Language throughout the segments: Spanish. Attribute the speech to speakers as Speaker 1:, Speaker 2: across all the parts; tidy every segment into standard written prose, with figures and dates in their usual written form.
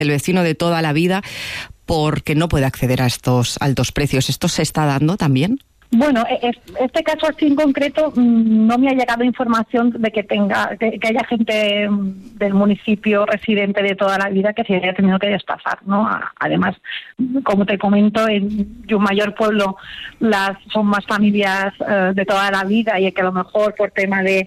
Speaker 1: el vecino de toda la vida, porque no puede acceder a estos altos precios. ¿Esto se está dando también?
Speaker 2: Bueno, este caso así en concreto no me ha llegado información de que haya gente del municipio residente de toda la vida que se haya tenido que desplazar, ¿no? Además, como te comento, en Llucmajor pueblo son más familias de toda la vida, y que a lo mejor por tema de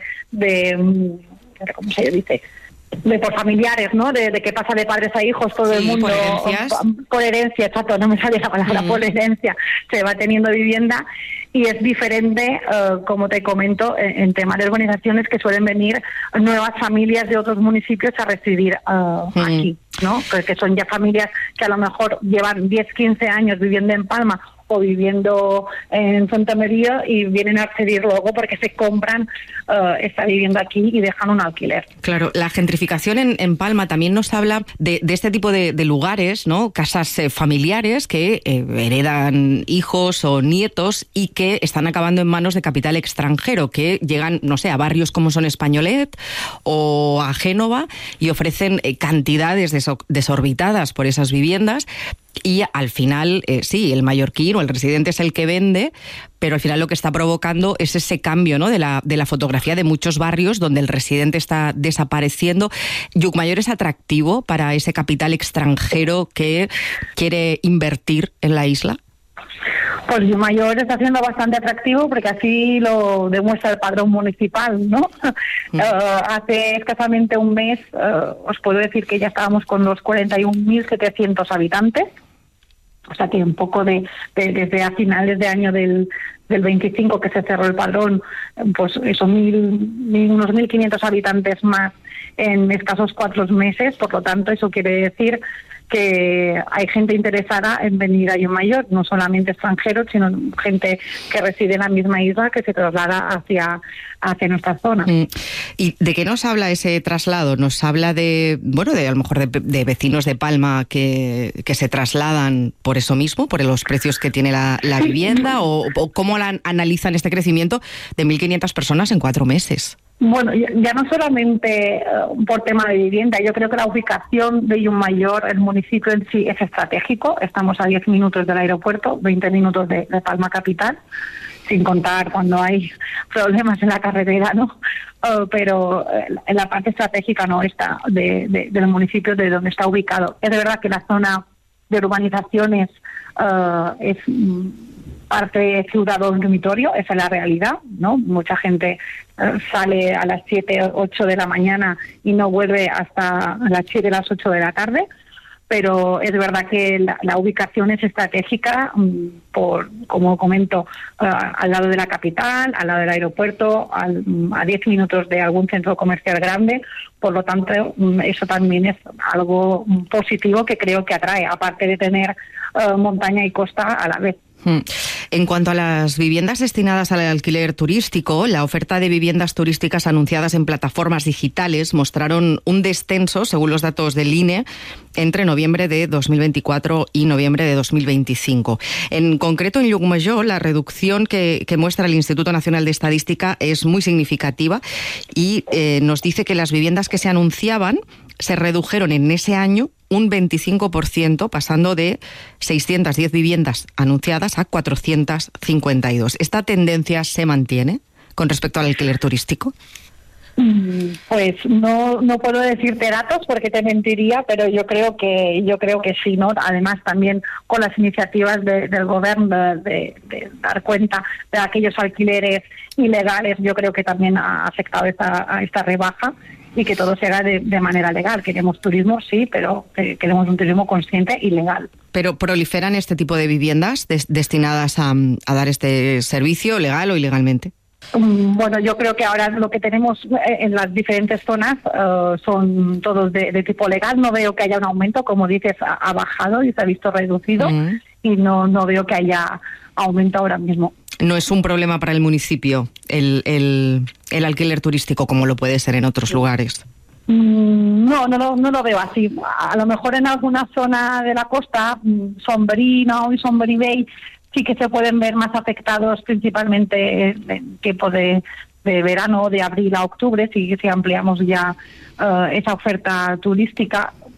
Speaker 2: ¿cómo se dice? De por familiares, ¿no? De que pasa de padres a hijos, todo el mundo. Por herencia, exacto, no me sale la palabra, por herencia, se va teniendo vivienda, y es diferente, como te comento, en tema de urbanizaciones, que suelen venir nuevas familias de otros municipios a residir aquí, ¿no? Que son ya familias que a lo mejor llevan 10, 15 años viviendo en Palma o viviendo en Santa María, y vienen a acceder luego porque se compran esta vivienda aquí y dejan un alquiler.
Speaker 1: Claro, la gentrificación en Palma también nos habla de este tipo de lugares, ¿no? Casas familiares que heredan hijos o nietos y que están acabando en manos de capital extranjero, que llegan, no sé, a barrios como son Españolet o a Génova y ofrecen cantidades desorbitadas por esas viviendas. Y al final, sí, el mallorquín o el residente es el que vende, pero al final lo que está provocando es ese cambio, ¿no? de la fotografía de muchos barrios donde el residente está desapareciendo. Llucmajor es atractivo para ese capital extranjero que quiere invertir en la isla.
Speaker 2: Pues Llucmajor está siendo bastante atractivo, porque así lo demuestra el padrón municipal, ¿no? Hace escasamente un mes os puedo decir que ya estábamos con los 41.700 habitantes, o sea que un poco desde a finales de año del 25 que se cerró el padrón, pues eso, unos 1.500 habitantes más en escasos 4 meses. Por lo tanto, eso quiere decir que hay gente interesada en venir a Llucmajor, no solamente extranjeros, sino gente que reside en la misma isla, que se traslada hacia nuestra zona.
Speaker 1: ¿Y de qué nos habla ese traslado? ¿Nos habla de a lo mejor de vecinos de Palma que se trasladan por eso mismo, por los precios que tiene la vivienda? ¿O cómo analizan este crecimiento de 1.500 personas en 4 meses?
Speaker 2: Bueno, ya no solamente por tema de vivienda. Yo creo que la ubicación de Llucmajor, el municipio en sí, es estratégico. Estamos a 10 minutos del aeropuerto, 20 minutos de Palma capital, sin contar cuando hay problemas en la carretera, ¿no? Pero en la parte estratégica no está del municipio de donde está ubicado. Es de verdad que la zona de urbanizaciones es parte ciudad o dormitorio, esa es la realidad, ¿no? Mucha gente sale a las 7 o 8 de la mañana y no vuelve hasta las 7 o las 8 de la tarde, pero es verdad que la ubicación es estratégica, como comento, al lado de la capital, al lado del aeropuerto, a 10 minutos de algún centro comercial grande. Por lo tanto, eso también es algo positivo que creo que atrae, aparte de tener montaña y costa a la vez.
Speaker 1: En cuanto a las viviendas destinadas al alquiler turístico, la oferta de viviendas turísticas anunciadas en plataformas digitales mostraron un descenso, según los datos del INE, entre noviembre de 2024 y noviembre de 2025. En concreto, en Llucmajor, la reducción que muestra el Instituto Nacional de Estadística es muy significativa y nos dice que las viviendas que se anunciaban se redujeron en ese año un 25%, pasando de 610 viviendas anunciadas a 452. ¿Esta tendencia se mantiene con respecto al alquiler turístico?
Speaker 2: Pues no puedo decirte datos porque te mentiría, pero yo creo que sí, ¿no? Además, también con las iniciativas del gobierno de dar cuenta de aquellos alquileres ilegales, yo creo que también ha afectado esta rebaja, y que todo se haga de manera legal. Queremos turismo, sí, pero queremos un turismo consciente y legal.
Speaker 1: ¿Pero proliferan este tipo de viviendas destinadas a dar este servicio, legal o ilegalmente?
Speaker 2: Bueno, yo creo que ahora lo que tenemos en las diferentes zonas son todos de tipo legal. No veo que haya un aumento, como dices, ha bajado y se ha visto reducido, y no veo que haya aumento ahora mismo.
Speaker 1: No es un problema para el municipio el alquiler turístico como lo puede ser en otros lugares.
Speaker 2: No lo veo así. A lo mejor en alguna zona de la costa, Sombrino y Sombrivell, sí que se pueden ver más afectados, principalmente en tiempo de verano, de abril a octubre, si ampliamos ya esa oferta turística.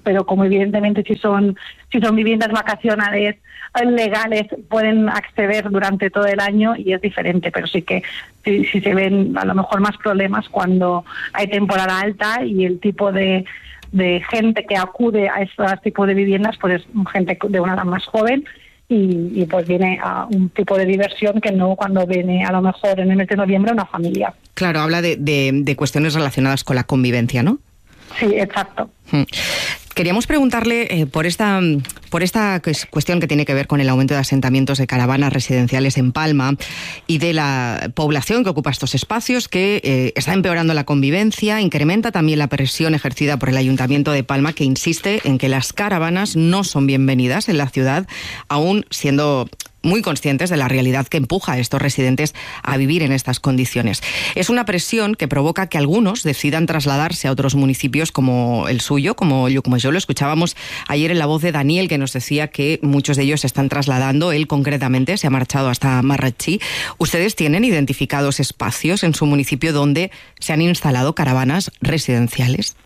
Speaker 2: pero como evidentemente si son viviendas vacacionales legales pueden acceder durante todo el año y es diferente, pero sí que si se ven a lo mejor más problemas cuando hay temporada alta y el tipo de gente que acude a este tipo de viviendas pues es gente de una edad más joven y pues viene a un tipo de diversión que no cuando viene a lo mejor en el mes de noviembre una familia.
Speaker 1: Claro, habla de cuestiones relacionadas con la convivencia, ¿no?
Speaker 2: Sí, exacto.
Speaker 1: Queríamos preguntarle por esta cuestión que tiene que ver con el aumento de asentamientos de caravanas residenciales en Palma y de la población que ocupa estos espacios, que está empeorando la convivencia, incrementa también la presión ejercida por el Ayuntamiento de Palma, que insiste en que las caravanas no son bienvenidas en la ciudad, aún siendo muy conscientes de la realidad que empuja a estos residentes a vivir en estas condiciones. Es una presión que provoca que algunos decidan trasladarse a otros municipios como el suyo, como yo lo escuchábamos ayer en la voz de Daniel, que nos decía que muchos de ellos se están trasladando. Él concretamente se ha marchado hasta Marratxí. ¿Ustedes tienen identificados espacios en su municipio donde se han instalado caravanas residenciales?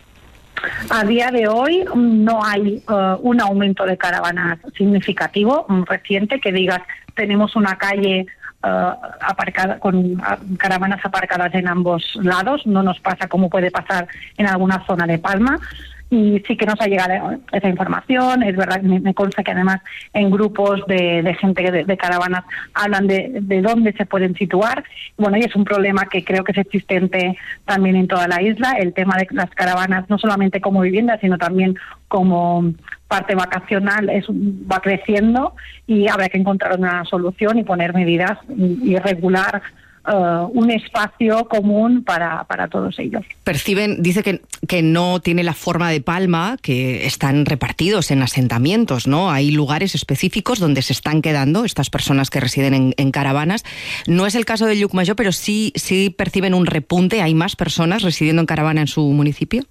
Speaker 2: A día de hoy no hay un aumento de caravanas significativo, reciente, que digas tenemos una calle aparcada con caravanas aparcadas en ambos lados. No nos pasa como puede pasar en alguna zona de Palma. Y sí que nos ha llegado esa información. Es verdad, me consta que además en grupos de gente de caravanas hablan de dónde se pueden situar. Bueno, y es un problema que creo que es existente también en toda la isla, el tema de las caravanas, no solamente como vivienda, sino también como parte vacacional, va creciendo y habrá que encontrar una solución y poner medidas y regular un espacio común para todos ellos.
Speaker 1: Perciben, dice que no tiene la forma de Palma, que están repartidos en asentamientos, ¿no? Hay lugares específicos donde se están quedando estas personas que residen en caravanas. No es el caso de Llucmajor, pero sí perciben un repunte. ¿Hay más personas residiendo en caravana en su municipio?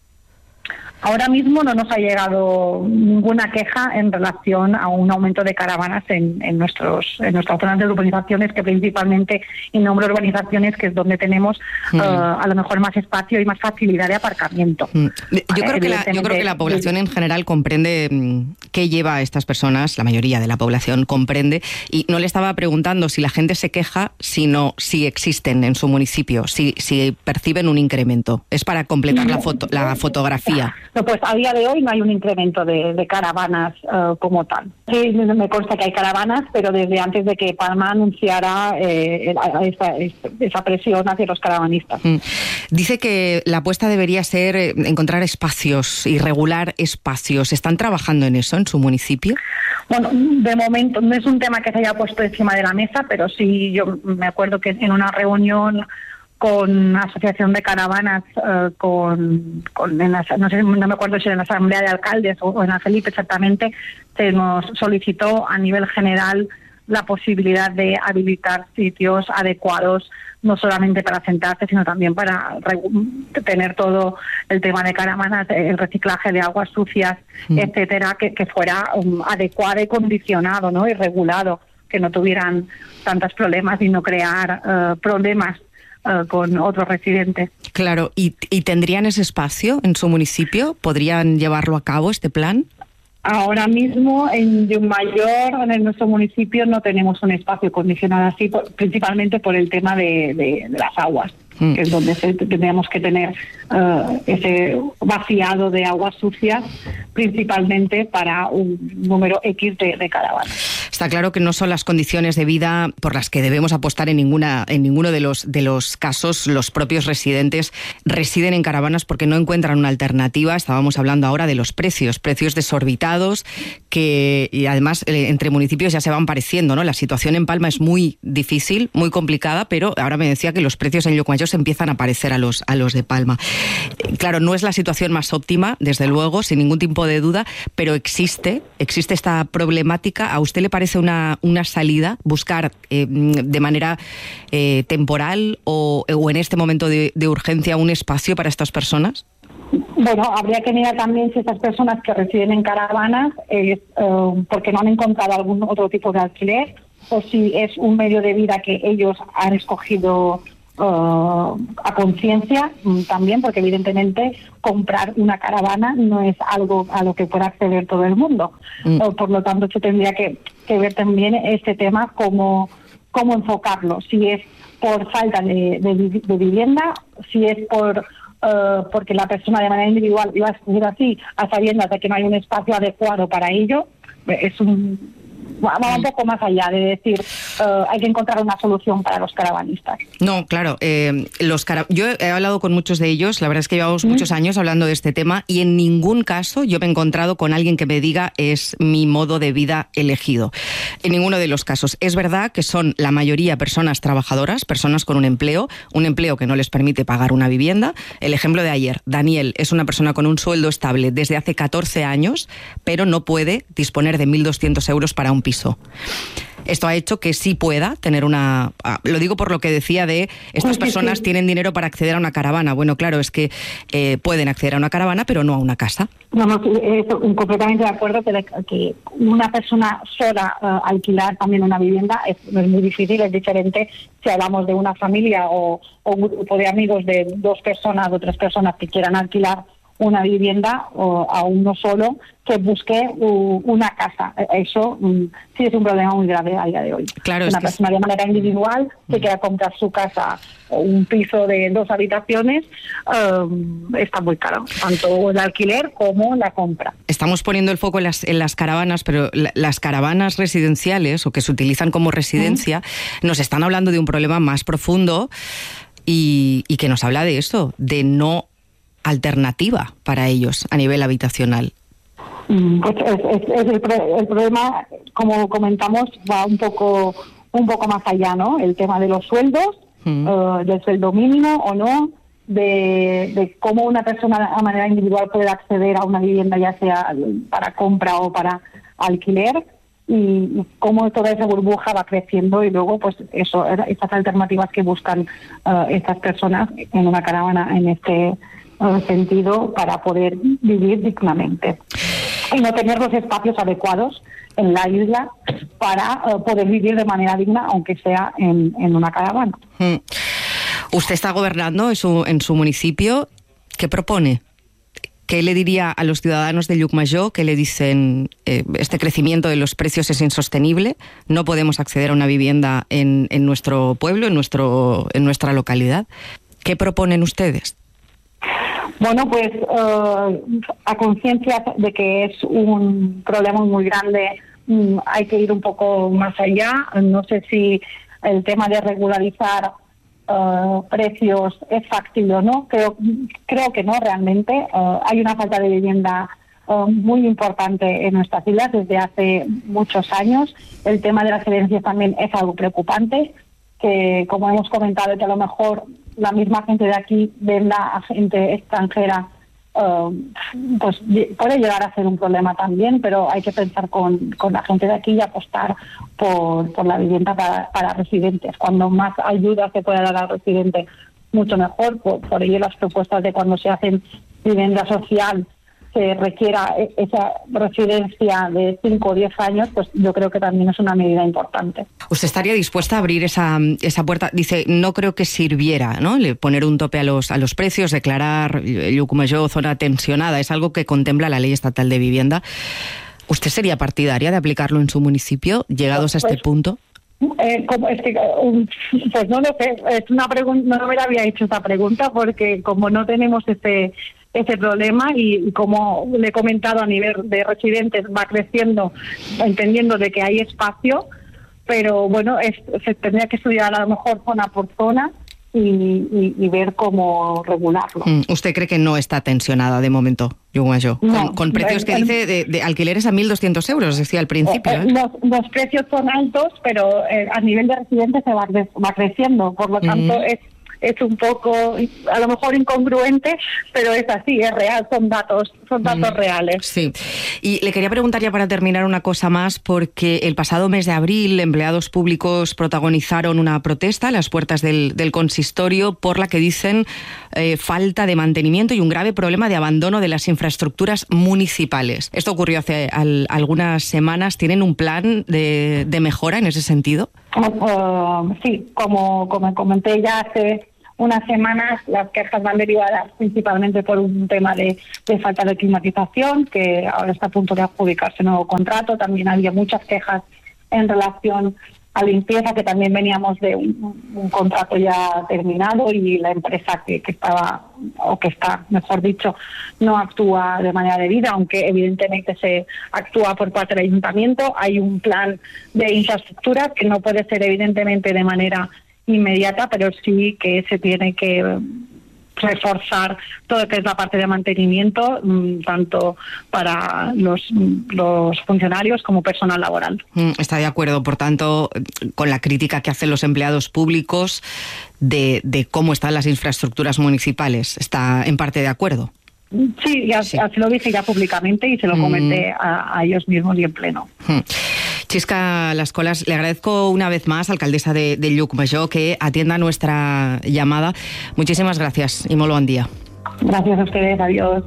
Speaker 2: Ahora mismo no nos ha llegado ninguna queja en relación a un aumento de caravanas en nuestras zonas de urbanizaciones, que principalmente, y nombro urbanizaciones, que es donde tenemos a lo mejor más espacio y más facilidad de aparcamiento.
Speaker 1: Yo creo que la población en general comprende qué lleva a estas personas, la mayoría de la población comprende, y no le estaba preguntando si la gente se queja, sino si existen en su municipio, si perciben un incremento. Es para completar la fotografía.
Speaker 2: No, pues a día de hoy no hay un incremento de caravanas como tal. Sí, me consta que hay caravanas, pero desde antes de que Palma anunciara esa presión hacia los caravanistas.
Speaker 1: Dice que la apuesta debería ser encontrar espacios y regular espacios. ¿Están trabajando en eso en su municipio?
Speaker 2: Bueno, de momento no es un tema que se haya puesto encima de la mesa, pero sí yo me acuerdo que en una reunión con Asociación de Caravanas, no me acuerdo si en la Asamblea de Alcaldes o en la Felipe exactamente, se nos solicitó a nivel general la posibilidad de habilitar sitios adecuados, no solamente para sentarse, sino también para tener todo el tema de caravanas, el reciclaje de aguas sucias, etcétera, que fuera adecuado y condicionado, ¿no? Y regulado, que no tuvieran tantos problemas y no crear problemas con otros residentes.
Speaker 1: Claro, ¿y tendrían ese espacio en su municipio? ¿Podrían llevarlo a cabo este plan?
Speaker 2: Ahora mismo en Llucmajor, en nuestro municipio, no tenemos un espacio condicionado así, principalmente por el tema de las aguas, que es donde tendríamos que tener ese vaciado de aguas sucias, principalmente para un número X de caravanas.
Speaker 1: Está claro que no son las condiciones de vida por las que debemos apostar en ninguno de los casos. Los propios residentes residen en caravanas porque no encuentran una alternativa. Estábamos hablando ahora de los precios desorbitados, y además entre municipios ya se van pareciendo, ¿no? La situación en Palma es muy difícil, muy complicada, pero ahora me decía que los precios en Llucmajor se empiezan a parecer a los de Palma. Claro, no es la situación más óptima, desde luego, sin ningún tipo de duda, pero existe esta problemática. ¿A usted le parece una salida, buscar de manera temporal o en este momento de urgencia un espacio para estas personas?
Speaker 2: Bueno, habría que mirar también si estas personas que residen en caravanas porque no han encontrado algún otro tipo de alquiler, o si es un medio de vida que ellos han escogido a conciencia también, porque evidentemente comprar una caravana no es algo a lo que pueda acceder todo el mundo. Por lo tanto, se tendría que ver también este tema, cómo enfocarlo, si es por falta de vivienda, si es porque la persona de manera individual iba a escoger así, a sabiendas de que no hay un espacio adecuado para ello. Va un poco más allá de decir hay que encontrar una solución para los caravanistas.
Speaker 1: No, claro. Yo he hablado con muchos de ellos, la verdad es que llevamos muchos años hablando de este tema y en ningún caso yo me he encontrado con alguien que me diga es mi modo de vida elegido. En ninguno de los casos. Es verdad que son la mayoría personas trabajadoras, personas con un empleo que no les permite pagar una vivienda. El ejemplo de ayer, Daniel es una persona con un sueldo estable desde hace 14 años, pero no puede disponer de 1.200 euros para un piso. Esto ha hecho que sí pueda tener lo digo por lo que decía de estas personas tienen dinero para acceder a una caravana. Bueno, claro, es que pueden acceder a una caravana, pero no a una casa.
Speaker 2: No, completamente de acuerdo que una persona sola alquilar también una vivienda es muy difícil, es diferente si hablamos de una familia o un grupo de amigos de 2 personas o 3 personas que quieran alquilar una vivienda o a uno solo que busque una casa. Eso sí es un problema muy grave a día de hoy.
Speaker 1: Claro,
Speaker 2: una persona de manera individual que quiera comprar su casa o un piso de 2 habitaciones está muy caro, tanto el alquiler como la compra.
Speaker 1: Estamos poniendo el foco en las caravanas, pero las caravanas residenciales o que se utilizan como residencia nos están hablando de un problema más profundo y que nos habla de eso, de no alternativa para ellos a nivel habitacional.
Speaker 2: Pues el problema, como comentamos, va un poco más allá, ¿no? El tema de los sueldos, del sueldo mínimo o no, de cómo una persona a manera individual puede acceder a una vivienda, ya sea para compra o para alquiler, y cómo toda esa burbuja va creciendo y luego pues estas alternativas que buscan estas personas en una caravana en este sentido para poder vivir dignamente y no tener los espacios adecuados en la isla para poder vivir de manera digna, aunque sea en una caravana.
Speaker 1: Usted está gobernando en su municipio. ¿Qué propone? ¿Qué le diría a los ciudadanos de Llucmajor que le dicen este crecimiento de los precios es insostenible, no podemos acceder a una vivienda en nuestro pueblo, en nuestra localidad? ¿Qué proponen ustedes?
Speaker 2: Bueno, pues a conciencia de que es un problema muy grande, hay que ir un poco más allá. No sé si el tema de regularizar precios es factible o no. Creo que no realmente. Hay una falta de vivienda muy importante en nuestras islas desde hace muchos años. El tema de las herencias también es algo preocupante, que como hemos comentado, que a lo mejor la misma gente de aquí venda a gente extranjera, pues puede llegar a ser un problema también, pero hay que pensar con la gente de aquí y apostar por la vivienda para residentes. Cuando más ayuda se pueda dar al residente, mucho mejor. Por ello las propuestas de cuando se hacen vivienda social se requiera esa residencia de 5 o 10 años, pues yo creo que también es una medida importante.
Speaker 1: ¿Usted estaría dispuesta a abrir esa puerta? Dice, no creo que sirviera, ¿no?, poner un tope a los precios, declarar Llucmajor zona tensionada, es algo que contempla la Ley Estatal de Vivienda. ¿Usted sería partidaria de aplicarlo en su municipio, llegados a este punto?
Speaker 2: Pues no lo sé, es una pregunta, no me la había hecho esta pregunta, porque como no tenemos ese problema y como le he comentado, a nivel de residentes va creciendo, entendiendo de que hay espacio, pero bueno, se tendría que estudiar a lo mejor zona por zona y ver cómo regularlo.
Speaker 1: ¿Usted cree que no está tensionada de momento, Llucmajor? No, con precios que dice de alquileres a 1.200 euros, decía al principio.
Speaker 2: Los precios son altos, pero a nivel de residentes se va creciendo, por lo tanto es un poco, a lo mejor incongruente, pero es así, es real, son datos reales. Sí.
Speaker 1: Y le quería preguntar ya para terminar una cosa más, porque el pasado mes de abril empleados públicos protagonizaron una protesta a las puertas del consistorio por la que dicen falta de mantenimiento y un grave problema de abandono de las infraestructuras municipales. Esto ocurrió hace algunas semanas. ¿Tienen un plan de mejora en ese sentido?
Speaker 2: Sí, como comenté ya hace unas semanas, las quejas van derivadas principalmente por un tema de falta de climatización, que ahora está a punto de adjudicarse nuevo contrato. También había muchas quejas en relación a limpieza, que también veníamos de un contrato ya terminado, y la empresa que estaba, o que está, mejor dicho, no actúa de manera debida, aunque evidentemente se actúa por parte del ayuntamiento. Hay un plan de infraestructura que no puede ser evidentemente de manera inmediata, pero sí que se tiene que reforzar todo lo que es la parte de mantenimiento, tanto para los funcionarios como personal laboral.
Speaker 1: Está de acuerdo, por tanto, con la crítica que hacen los empleados públicos de cómo están las infraestructuras municipales. ¿Está en parte de acuerdo?
Speaker 2: Sí, así lo dije ya públicamente y se lo comenté a ellos mismos y en pleno.
Speaker 1: Chisca Las Colas, le agradezco una vez más, alcaldesa de Llucmajor, que atienda nuestra llamada. Muchísimas gracias y molt bon día.
Speaker 2: Gracias a ustedes, adiós.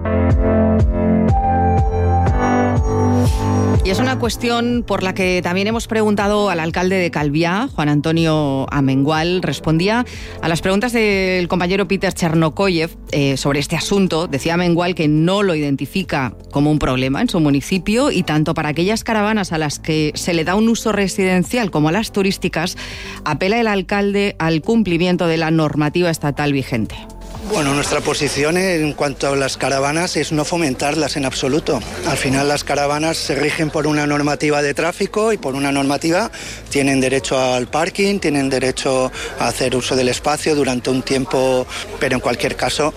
Speaker 1: Y es una cuestión por la que también hemos preguntado al alcalde de Calviá, Juan Antonio Amengual. Respondía a las preguntas del compañero Peter Chernokoyev sobre este asunto. Decía Amengual que no lo identifica como un problema en su municipio, y tanto para aquellas caravanas a las que se le da un uso residencial como a las turísticas, apela el alcalde al cumplimiento de la normativa estatal vigente.
Speaker 3: Bueno, nuestra posición en cuanto a las caravanas es no fomentarlas en absoluto. Al final las caravanas se rigen por una normativa de tráfico, y por una normativa tienen derecho al parking, tienen derecho a hacer uso del espacio durante un tiempo, pero en cualquier caso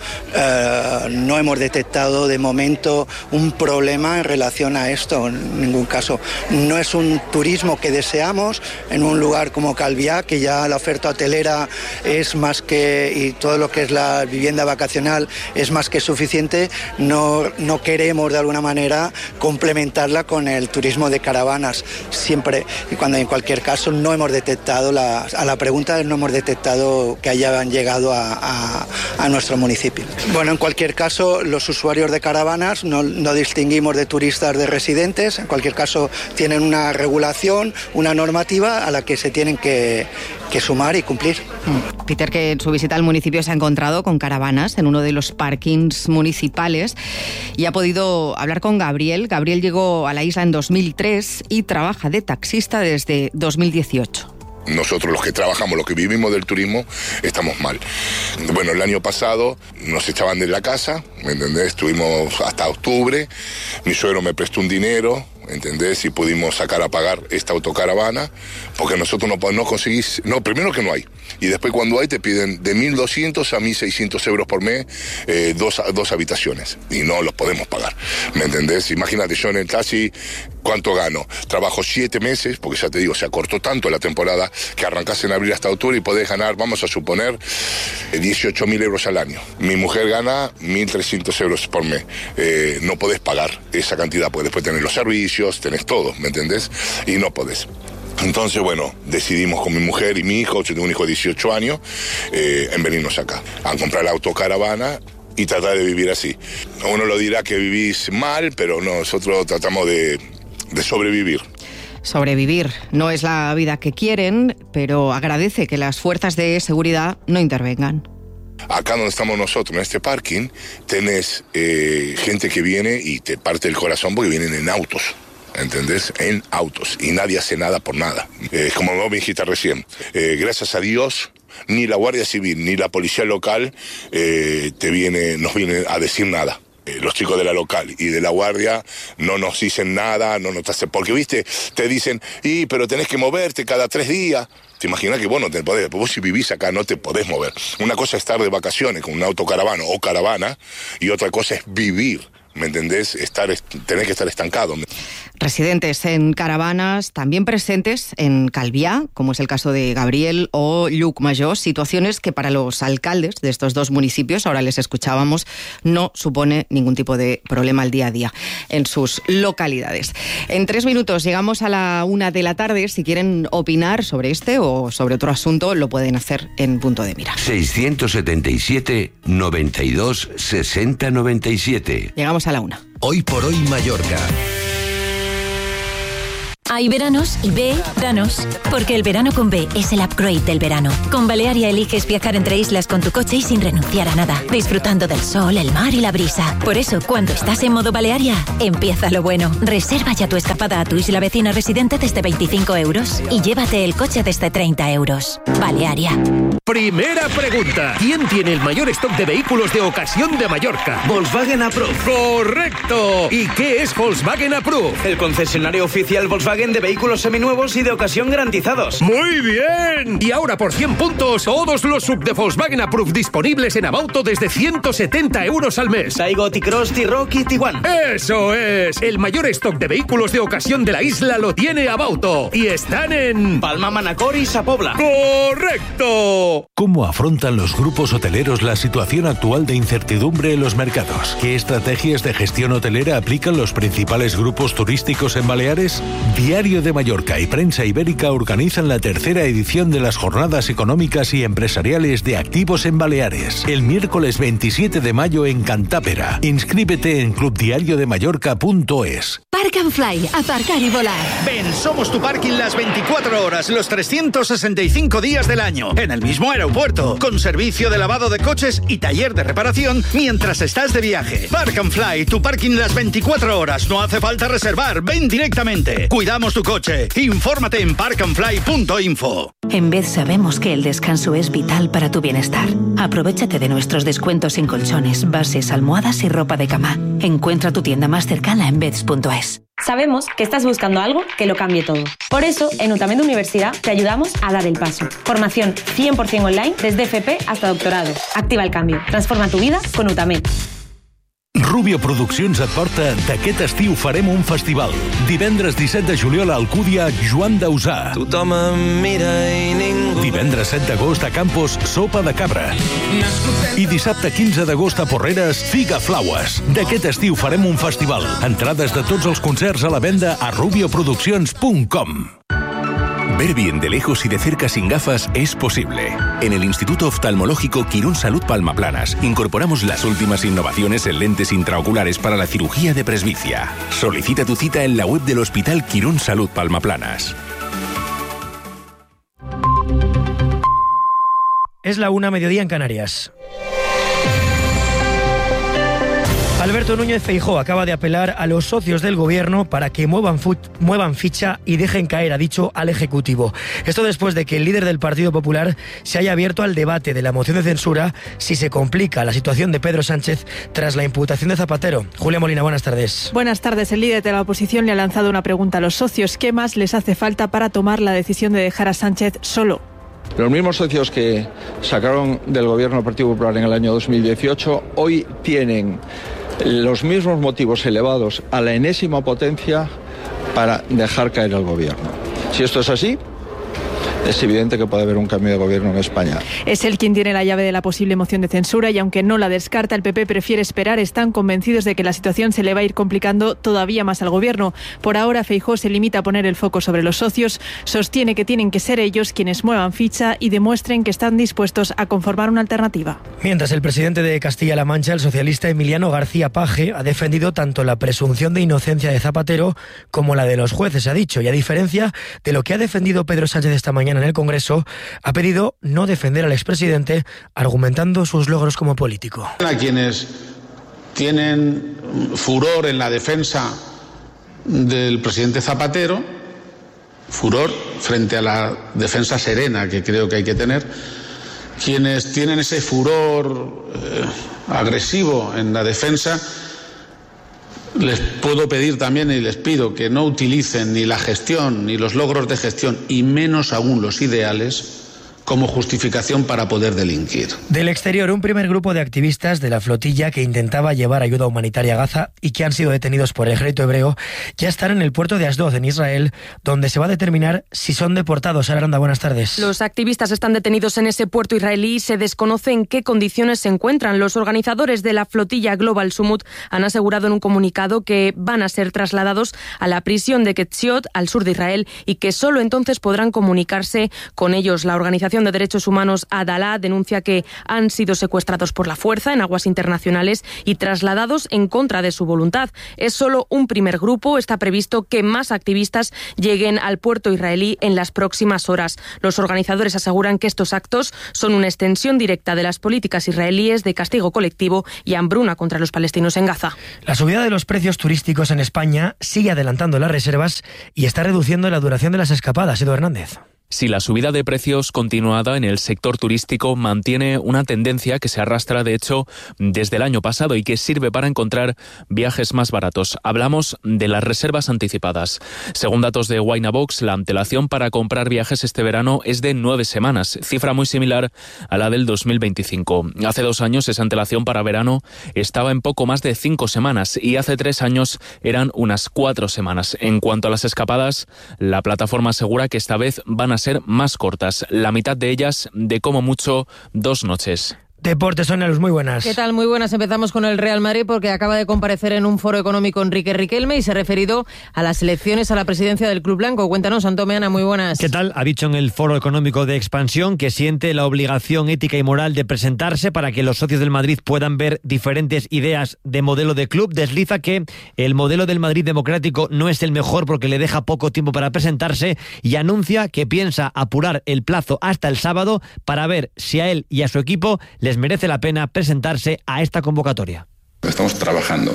Speaker 3: no hemos detectado de momento un problema en relación a esto, en ningún caso. No es un turismo que deseamos en un lugar como Calviá, que ya la oferta hotelera es más que, y todo lo que es la vivienda vacacional es más que suficiente. No queremos de alguna manera complementarla con el turismo de caravanas. Siempre y cuando, en cualquier caso, no hemos detectado, a la pregunta no hemos detectado que hayan llegado a nuestro municipio. Bueno, en cualquier caso, los usuarios de caravanas no distinguimos de turistas de residentes. En cualquier caso, tienen una regulación, una normativa a la que se tienen que sumar y cumplir.
Speaker 1: Peter, que en su visita al municipio se ha encontrado con caravanas en uno de los parkings municipales y ha podido hablar con Gabriel. Gabriel llegó a la isla en 2003 y trabaja de taxista desde 2018.
Speaker 4: Nosotros los que trabajamos, los que vivimos del turismo, estamos mal. Bueno, el año pasado nos echaban de la casa, ¿me entendés? Estuvimos hasta octubre, mi suegro me prestó un dinero, ¿entendés? Y pudimos sacar a pagar esta autocaravana, porque nosotros no conseguís, no, primero que no hay, y después cuando hay te piden de 1.200 a 1.600 euros por mes, dos habitaciones, y no los podemos pagar, ¿me entendés? Imagínate, yo en el taxi, ¿cuánto gano? Trabajo 7 meses, porque ya te digo, se acortó tanto la temporada, que arrancás en abril hasta octubre y podés ganar, vamos a suponer, 18.000 euros al año. Mi mujer gana 1.300 euros por mes. No podés pagar esa cantidad, porque después tenés los servicios, tenés todo, ¿me entendés? Y no podés. Entonces, bueno, decidimos con mi mujer y mi hijo, yo tengo un hijo de 18 años, en venirnos acá, a comprar la autocaravana y tratar de vivir así. Uno lo dirá que vivís mal, pero nosotros tratamos de sobrevivir.
Speaker 1: Sobrevivir no es la vida que quieren, pero agradece que las fuerzas de seguridad no intervengan.
Speaker 4: Acá donde estamos nosotros, en este parking, tenés gente que viene y te parte el corazón porque vienen en autos, ¿entendés? En autos, y nadie hace nada por nada. Como vos me dijiste recién, gracias a Dios, ni la Guardia Civil ni la policía local nos viene a decir nada. Los chicos de la local y de la guardia no nos dicen nada, no nos hacen, porque viste, te dicen, pero tenés que moverte cada 3 días. Te imaginas que vos no te podés, vos si vivís acá no te podés mover. Una cosa es estar de vacaciones con un autocaravana o caravana, y otra cosa es vivir, ¿me entendés? Tenés que estar estancado.
Speaker 1: Residentes en caravanas, también presentes en Calviá, como es el caso de Gabriel, o Llucmajor, situaciones que para los alcaldes de estos dos municipios, ahora les escuchábamos, no supone ningún tipo de problema al día a día en sus localidades. En 3 minutos llegamos a la 1 de la tarde. Si quieren opinar sobre este o sobre otro asunto, lo pueden hacer en Punto de Mira.
Speaker 5: 677 92 60 97.
Speaker 1: Llegamos a la 1.
Speaker 5: Hoy por hoy Mallorca.
Speaker 6: Hay veranos y veranos, porque el verano con B es el upgrade del verano. Con Balearia eliges viajar entre islas con tu coche y sin renunciar a nada, disfrutando del sol, el mar y la brisa. Por eso, cuando estás en modo Balearia, empieza lo bueno. Reserva ya tu escapada a tu isla vecina residente desde 25 euros y llévate el coche desde 30 euros. Balearia.
Speaker 7: Primera pregunta. ¿Quién tiene el mayor stock de vehículos de ocasión de Mallorca?
Speaker 8: Volkswagen Approved.
Speaker 7: ¡Correcto! ¿Y qué es Volkswagen Approved?
Speaker 8: El concesionario oficial Volkswagen de vehículos seminuevos y de ocasión garantizados.
Speaker 7: ¡Muy bien! Y ahora por 100 puntos, todos los sub de Volkswagen Approved disponibles en Abauto desde 170 euros al mes.
Speaker 8: Taigo, T-Cross, T-Roc y Tiguan.
Speaker 7: ¡Eso es! El mayor stock de vehículos de ocasión de la isla lo tiene Abauto. Y están en...
Speaker 8: Palma, Manacor y Sapobla.
Speaker 7: ¡Correcto!
Speaker 9: ¿Cómo afrontan los grupos hoteleros la situación actual de incertidumbre en los mercados? ¿Qué estrategias de gestión hotelera aplican los principales grupos turísticos en Baleares? Diario de Mallorca y Prensa Ibérica organizan la tercera edición de las Jornadas Económicas y Empresariales de Activos en Baleares, el miércoles 27 de mayo en Cantápera. Inscríbete en clubdiariodemallorca.es.
Speaker 10: Park and Fly, aparcar y volar.
Speaker 11: Ven, somos tu parking las 24 horas, los 365 días del año, en el mismo aeropuerto, con servicio de lavado de coches y taller de reparación mientras estás de viaje. Park and Fly, tu parking las 24 horas, no hace falta reservar, ven directamente. Cuidamos tu coche. Infórmate en parkandfly.info.
Speaker 6: En Bed sabemos que el descanso es vital para tu bienestar. Aprovéchate de nuestros descuentos en colchones, bases, almohadas y ropa de cama. Encuentra tu tienda más cercana en beds.es.
Speaker 12: Sabemos que estás buscando algo que lo cambie todo. Por eso, en Utamed Universidad te ayudamos a dar el paso. Formación 100% online desde FP hasta doctorado. Activa el cambio. Transforma tu vida con Utamed.
Speaker 9: Rubio Produccions et porta d'aquest estiu farem un festival. Divendres 17 de juliol a Alcúdia, Joan Dausà.
Speaker 13: Tothom em mira i ningú...
Speaker 9: Divendres 7 d'agost a Campos, Sopa de Cabra. I dissabte 15 d'agost a Porreres, Figa Flaues. D'aquest estiu farem un festival. Entrades de tots els concerts a la venda a rubioproduccions.com.
Speaker 14: Ver bien de lejos y de cerca sin gafas es posible. En el Instituto Oftalmológico Quirón Salud Palmaplanas incorporamos las últimas innovaciones en lentes intraoculares para la cirugía de presbicia. Solicita tu cita en la web del Hospital Quirón Salud Palmaplanas.
Speaker 15: Es la 1:00 en Canarias. Alberto Núñez Feijóo acaba de apelar a los socios del gobierno para que muevan ficha y dejen caer, ha dicho, al Ejecutivo. Esto después de que el líder del Partido Popular se haya abierto al debate de la moción de censura si se complica la situación de Pedro Sánchez tras la imputación de Zapatero. Julia Molina, buenas tardes.
Speaker 16: Buenas tardes. El líder de la oposición le ha lanzado una pregunta a los socios. ¿Qué más les hace falta para tomar la decisión de dejar a Sánchez solo?
Speaker 17: Los mismos socios que sacaron del gobierno del Partido Popular en el año 2018 hoy tienen los mismos motivos elevados a la enésima potencia para dejar caer al gobierno. Si esto es así, es evidente que puede haber un cambio de gobierno en España.
Speaker 16: Es él quien tiene la llave de la posible moción de censura y aunque no la descarta, el PP prefiere esperar. Están convencidos de que la situación se le va a ir complicando todavía más al gobierno. Por ahora, Feijóo se limita a poner el foco sobre los socios. Sostiene que tienen que ser ellos quienes muevan ficha y demuestren que están dispuestos a conformar una alternativa.
Speaker 15: Mientras el presidente de Castilla-La Mancha, el socialista Emiliano García Paje, ha defendido tanto la presunción de inocencia de Zapatero como la de los jueces, ha dicho, y a diferencia de lo que ha defendido Pedro Sánchez esta mañana en el Congreso, ha pedido no defender al expresidente, argumentando sus logros como político.
Speaker 18: A quienes tienen furor en la defensa del presidente Zapatero, furor frente a la defensa serena que creo que hay que tener, quienes tienen ese furor agresivo en la defensa, les puedo pedir también y les pido que no utilicen ni la gestión ni los logros de gestión y menos aún los ideales como justificación para poder delinquir.
Speaker 15: Del exterior, un primer grupo de activistas de la flotilla que intentaba llevar ayuda humanitaria a Gaza y que han sido detenidos por el ejército hebreo ya están en el puerto de Asdod, en Israel, donde se va a determinar si son deportados. Sara Aranda, buenas tardes.
Speaker 19: Los activistas están detenidos en ese puerto israelí y se desconoce en qué condiciones se encuentran. Los organizadores de la flotilla Global Summit han asegurado en un comunicado que van a ser trasladados a la prisión de Ketziot, al sur de Israel, y que solo entonces podrán comunicarse con ellos. La organización organización de derechos humanos Adalá denuncia que han sido secuestrados por la fuerza en aguas internacionales y trasladados en contra de su voluntad. Es solo un primer grupo. Está previsto que más activistas lleguen al puerto israelí en las próximas horas. Los organizadores aseguran que estos actos son una extensión directa de las políticas israelíes de castigo colectivo y hambruna contra los palestinos en Gaza.
Speaker 15: La subida de los precios turísticos en España sigue adelantando las reservas y está reduciendo la duración de las escapadas. Edu Hernández.
Speaker 20: Si la subida de precios continuada en el sector turístico mantiene una tendencia que se arrastra, de hecho, desde el año pasado y que sirve para encontrar viajes más baratos. Hablamos de las reservas anticipadas. Según datos de Winabox, la antelación para comprar viajes este verano es de 9 semanas, cifra muy similar a la del 2025. Hace 2 años esa antelación para verano estaba en poco más de 5 semanas y hace 3 años eran unas 4 semanas. En cuanto a las escapadas, la plataforma asegura que esta vez van a ser más cortas, la mitad de ellas de como mucho 2 noches.
Speaker 15: Deportes, Sonia Luz, muy buenas.
Speaker 21: ¿Qué tal? Muy buenas. Empezamos con el Real Madrid porque acaba de comparecer en un foro económico Enrique Riquelme y se ha referido a las elecciones a la presidencia del Club Blanco. Cuéntanos, Antón Meana, muy buenas.
Speaker 22: ¿Qué tal? Ha dicho en el foro económico de expansión que siente la obligación ética y moral de presentarse para que los socios del Madrid puedan ver diferentes ideas de modelo de club. Desliza que el modelo del Madrid democrático no es el mejor porque le deja poco tiempo para presentarse y anuncia que piensa apurar el plazo hasta el sábado para ver si a él y a su equipo les merece la pena presentarse a esta convocatoria.
Speaker 23: Estamos trabajando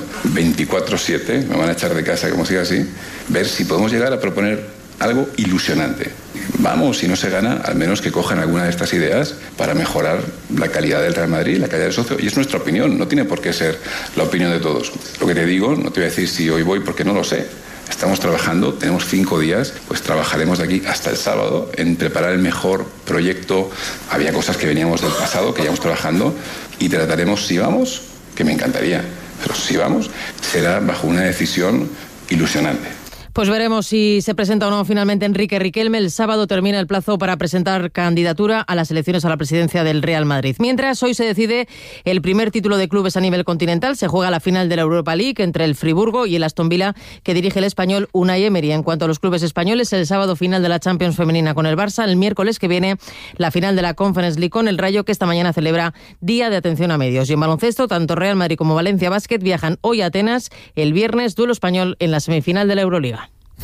Speaker 23: 24/7, me van a echar de casa como siga así, ver si podemos llegar a proponer algo ilusionante. Vamos, si no se gana, al menos que cojan alguna de estas ideas para mejorar la calidad del Real Madrid, la calidad del socio, y es nuestra opinión, no tiene por qué ser la opinión de todos. Lo que te digo, no te voy a decir si hoy voy porque no lo sé. Estamos trabajando, tenemos 5 días, pues trabajaremos de aquí hasta el sábado en preparar el mejor proyecto. Había cosas que veníamos del pasado, que íbamos trabajando, y trataremos, si vamos, que me encantaría, pero si vamos, será bajo una decisión ilusionante.
Speaker 21: Pues veremos si se presenta o no finalmente Enrique Riquelme. El sábado termina el plazo para presentar candidatura a las elecciones a la presidencia del Real Madrid. Mientras, hoy se decide el primer título de clubes a nivel continental. Se juega la final de la Europa League entre el Friburgo y el Aston Villa, que dirige el español Unai Emery. En cuanto a los clubes españoles, el sábado final de la Champions femenina con el Barça. El miércoles que viene la final de la Conference League con el Rayo, que esta mañana celebra Día de Atención a Medios. Y en baloncesto, tanto Real Madrid como Valencia Basket viajan hoy a Atenas. El viernes, duelo español en la semifinal de la Euroliga.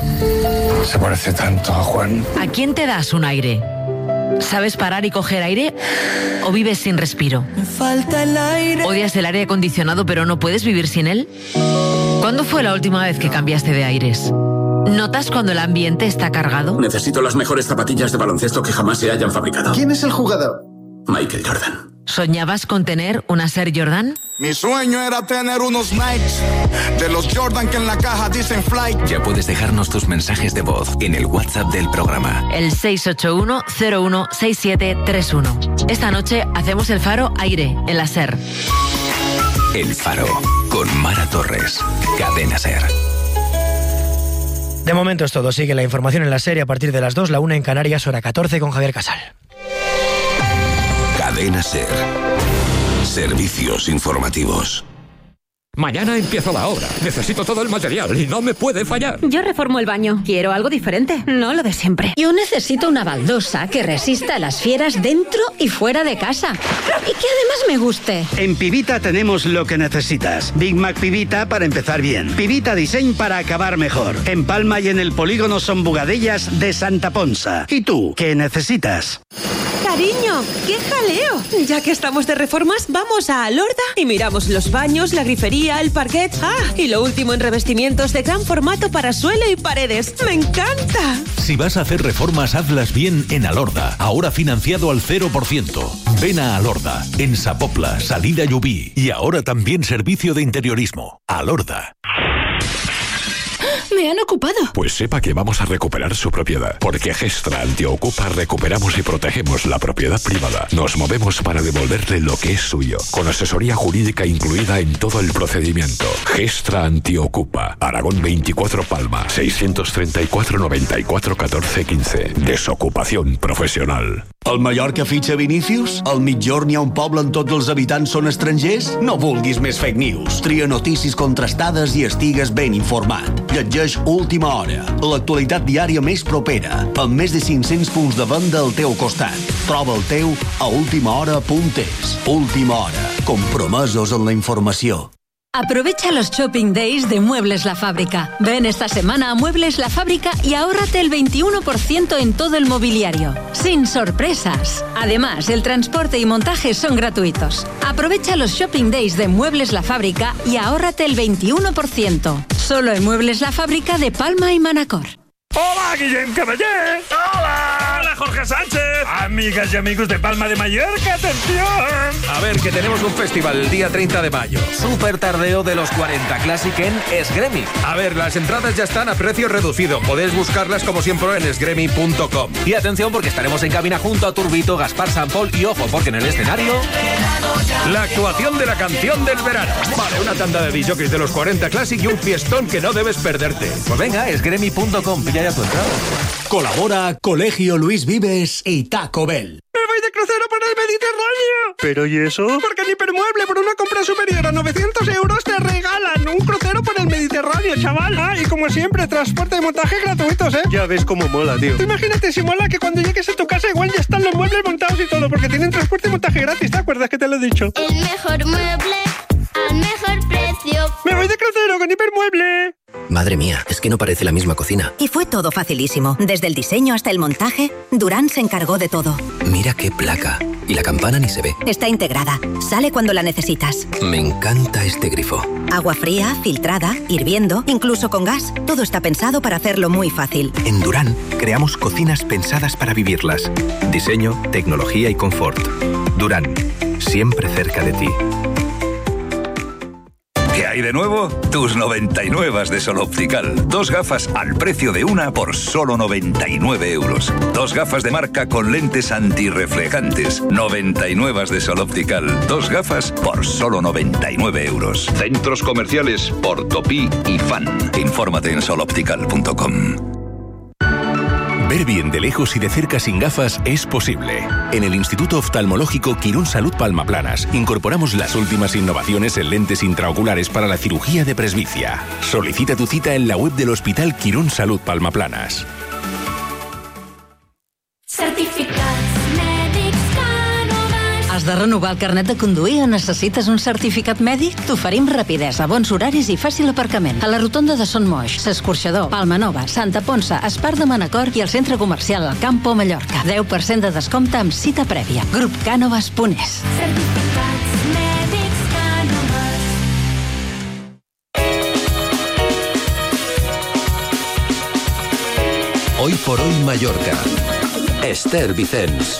Speaker 24: Se parece tanto a Juan.
Speaker 25: ¿A quién te das un aire? ¿Sabes parar y coger aire? ¿O vives sin respiro?
Speaker 26: Me falta el aire.
Speaker 25: ¿Odias el aire acondicionado pero no puedes vivir sin él? ¿Cuándo fue la última vez que cambiaste de aires? ¿Notas cuando el ambiente está cargado?
Speaker 27: Necesito las mejores zapatillas de baloncesto que jamás se hayan fabricado.
Speaker 26: ¿Quién es el jugador?
Speaker 27: Michael Jordan.
Speaker 25: ¿Soñabas con tener una Air Jordan?
Speaker 26: Mi sueño era tener unos Nikes de los Jordan que en la caja dicen Flight.
Speaker 28: Ya puedes dejarnos tus mensajes de voz en el WhatsApp del programa.
Speaker 25: El 681-016731. Esta noche hacemos el Faro Aire en la SER.
Speaker 28: El Faro con Mara Torres. Cadena SER.
Speaker 15: De momento es todo. Sigue la información en la SER a partir de las 2, la 1 en Canarias, hora 14 con Javier Casal.
Speaker 28: Cadena SER. Servicios informativos.
Speaker 7: Mañana empieza la obra. Necesito todo el material y no me puede fallar.
Speaker 29: Yo reformo el baño. Quiero algo diferente, no lo de siempre.
Speaker 30: Yo necesito una baldosa que resista a las fieras dentro y fuera de casa. Y que además me guste.
Speaker 11: En Pivita tenemos lo que necesitas. Big Mac Pivita para empezar bien. Pivita Design para acabar mejor. En Palma y en el polígono Son Bugadellas de Santa Ponsa. ¿Y tú, qué necesitas?
Speaker 29: Cariño, ¡qué jaleo! Ya que estamos de reformas, vamos a Alorda y miramos los baños, la grifería, el parquet. Y lo último en revestimientos de gran formato para suelo y paredes. ¡Me encanta!
Speaker 9: Si vas a hacer reformas, hazlas bien en Alorda. Ahora financiado al 0%. Ven a Alorda, en Sapopla, Salida Llubí. Y ahora también servicio de interiorismo. Alorda.
Speaker 30: Me han ocupado.
Speaker 31: Pues sepa que vamos a recuperar su propiedad, porque Gestra Antiocupa recuperamos y protegemos la propiedad privada. Nos movemos para devolverle lo que es suyo, con asesoría jurídica incluida en todo el procedimiento. Gestra Antiocupa, Aragón 24 Palma, 634 94 14 15. Desocupación profesional.
Speaker 1: El Mallorca fitxa Vinícius? Al Migjorn hi ha un poble on tots els habitants són estrangers? No vulguis més fake news. Tria notícies contrastades i estigues ben informat. Llegeix Última Hora, l'actualitat diària més propera, amb més de 500 punts de venda al teu costat. Troba el teu a ultimahora.es. Última Hora, compromesos en la informació.
Speaker 30: Aprovecha los Shopping Days de Muebles La Fábrica. Ven esta semana a Muebles La Fábrica y ahórrate el 21% en todo el mobiliario. Sin sorpresas. Además, el transporte y montaje son gratuitos. Aprovecha los Shopping Days de Muebles La Fábrica y ahórrate el 21%. Solo en Muebles La Fábrica de Palma y Manacor.
Speaker 2: ¡Hola, Guillem Caballé! ¡Hola! ¡Hola, Jorge Sánchez! Amigas y amigos de Palma de Mallorca, ¡atención!
Speaker 3: A ver, que tenemos un festival el día 30 de mayo. Super tardeo de los 40 Classic en Esgremi. A ver, las entradas ya están a precio reducido. Podéis buscarlas como siempre en esgremi.com. Y atención, porque estaremos en cabina junto a Turbito, Gaspar Sampol y ojo, porque en el escenario...
Speaker 7: La actuación de la canción del verano. Vale, una tanda de disjockeys de los 40 Classic y un fiestón que no debes perderte.
Speaker 3: Pues venga, esgremi.com, pilla ya tu entrada.
Speaker 1: Colabora Colegio Luis Vives y Taco Bell.
Speaker 2: ¡Me voy de crucero por el Mediterráneo! ¿Pero y eso? Porque en Hipermueble, por una compra superior a 900 euros, te regalan un crucero por el Mediterráneo, chaval. Ah, y como siempre, transporte y montaje gratuitos, ¿eh? Ya ves cómo mola, tío. Tú imagínate si mola que cuando llegues a tu casa igual ya están los muebles montados y todo, porque tienen transporte y montaje gratis, ¿te acuerdas que te lo he dicho?
Speaker 4: El mejor mueble al mejor precio.
Speaker 2: ¡Me voy de crucero con Hipermueble!
Speaker 5: Madre mía, es que no parece la misma cocina.
Speaker 6: Y fue todo facilísimo. Desde el diseño hasta el montaje, Durán se encargó de todo.
Speaker 5: Mira qué placa. Y la campana ni se ve.
Speaker 6: Está integrada. Sale cuando la necesitas.
Speaker 5: Me encanta este grifo.
Speaker 6: Agua fría, filtrada, hirviendo, incluso con gas. Todo está pensado para hacerlo muy fácil.
Speaker 5: En Durán, creamos cocinas pensadas para vivirlas. Diseño, tecnología y confort. Durán, siempre cerca de ti.
Speaker 8: ¿Qué hay de nuevo? Tus 99 de Sol Optical. 2 gafas al precio de una por solo 99 euros. 2 gafas de marca con lentes antirreflejantes. 99 de Sol Optical. 2 gafas por solo 99 euros. Centros comerciales Portopí y Fan. Infórmate en soloptical.com.
Speaker 9: Ver bien de lejos y de cerca sin gafas es posible. En el Instituto Oftalmológico Quirón Salud Palma Planas incorporamos las últimas innovaciones en lentes intraoculares para la cirugía de presbicia. Solicita tu cita en la web del Hospital Quirón Salud Palma Planas.
Speaker 30: Has de renovar el carnet de conduir o necessites un certificat mèdic? T'oferim rapidesa, bons horaris i fàcil aparcament. A la rotonda de Son Moix, S'Escorxador, Palma Nova, Santa Ponça, Espar de Manacor i el centre comercial El Campo Mallorca. 10% de descompte amb cita prèvia. Grup Cánovas.es. Certificats mèdics Cánovas.
Speaker 28: Hoy por hoy Mallorca. Esther Vicens.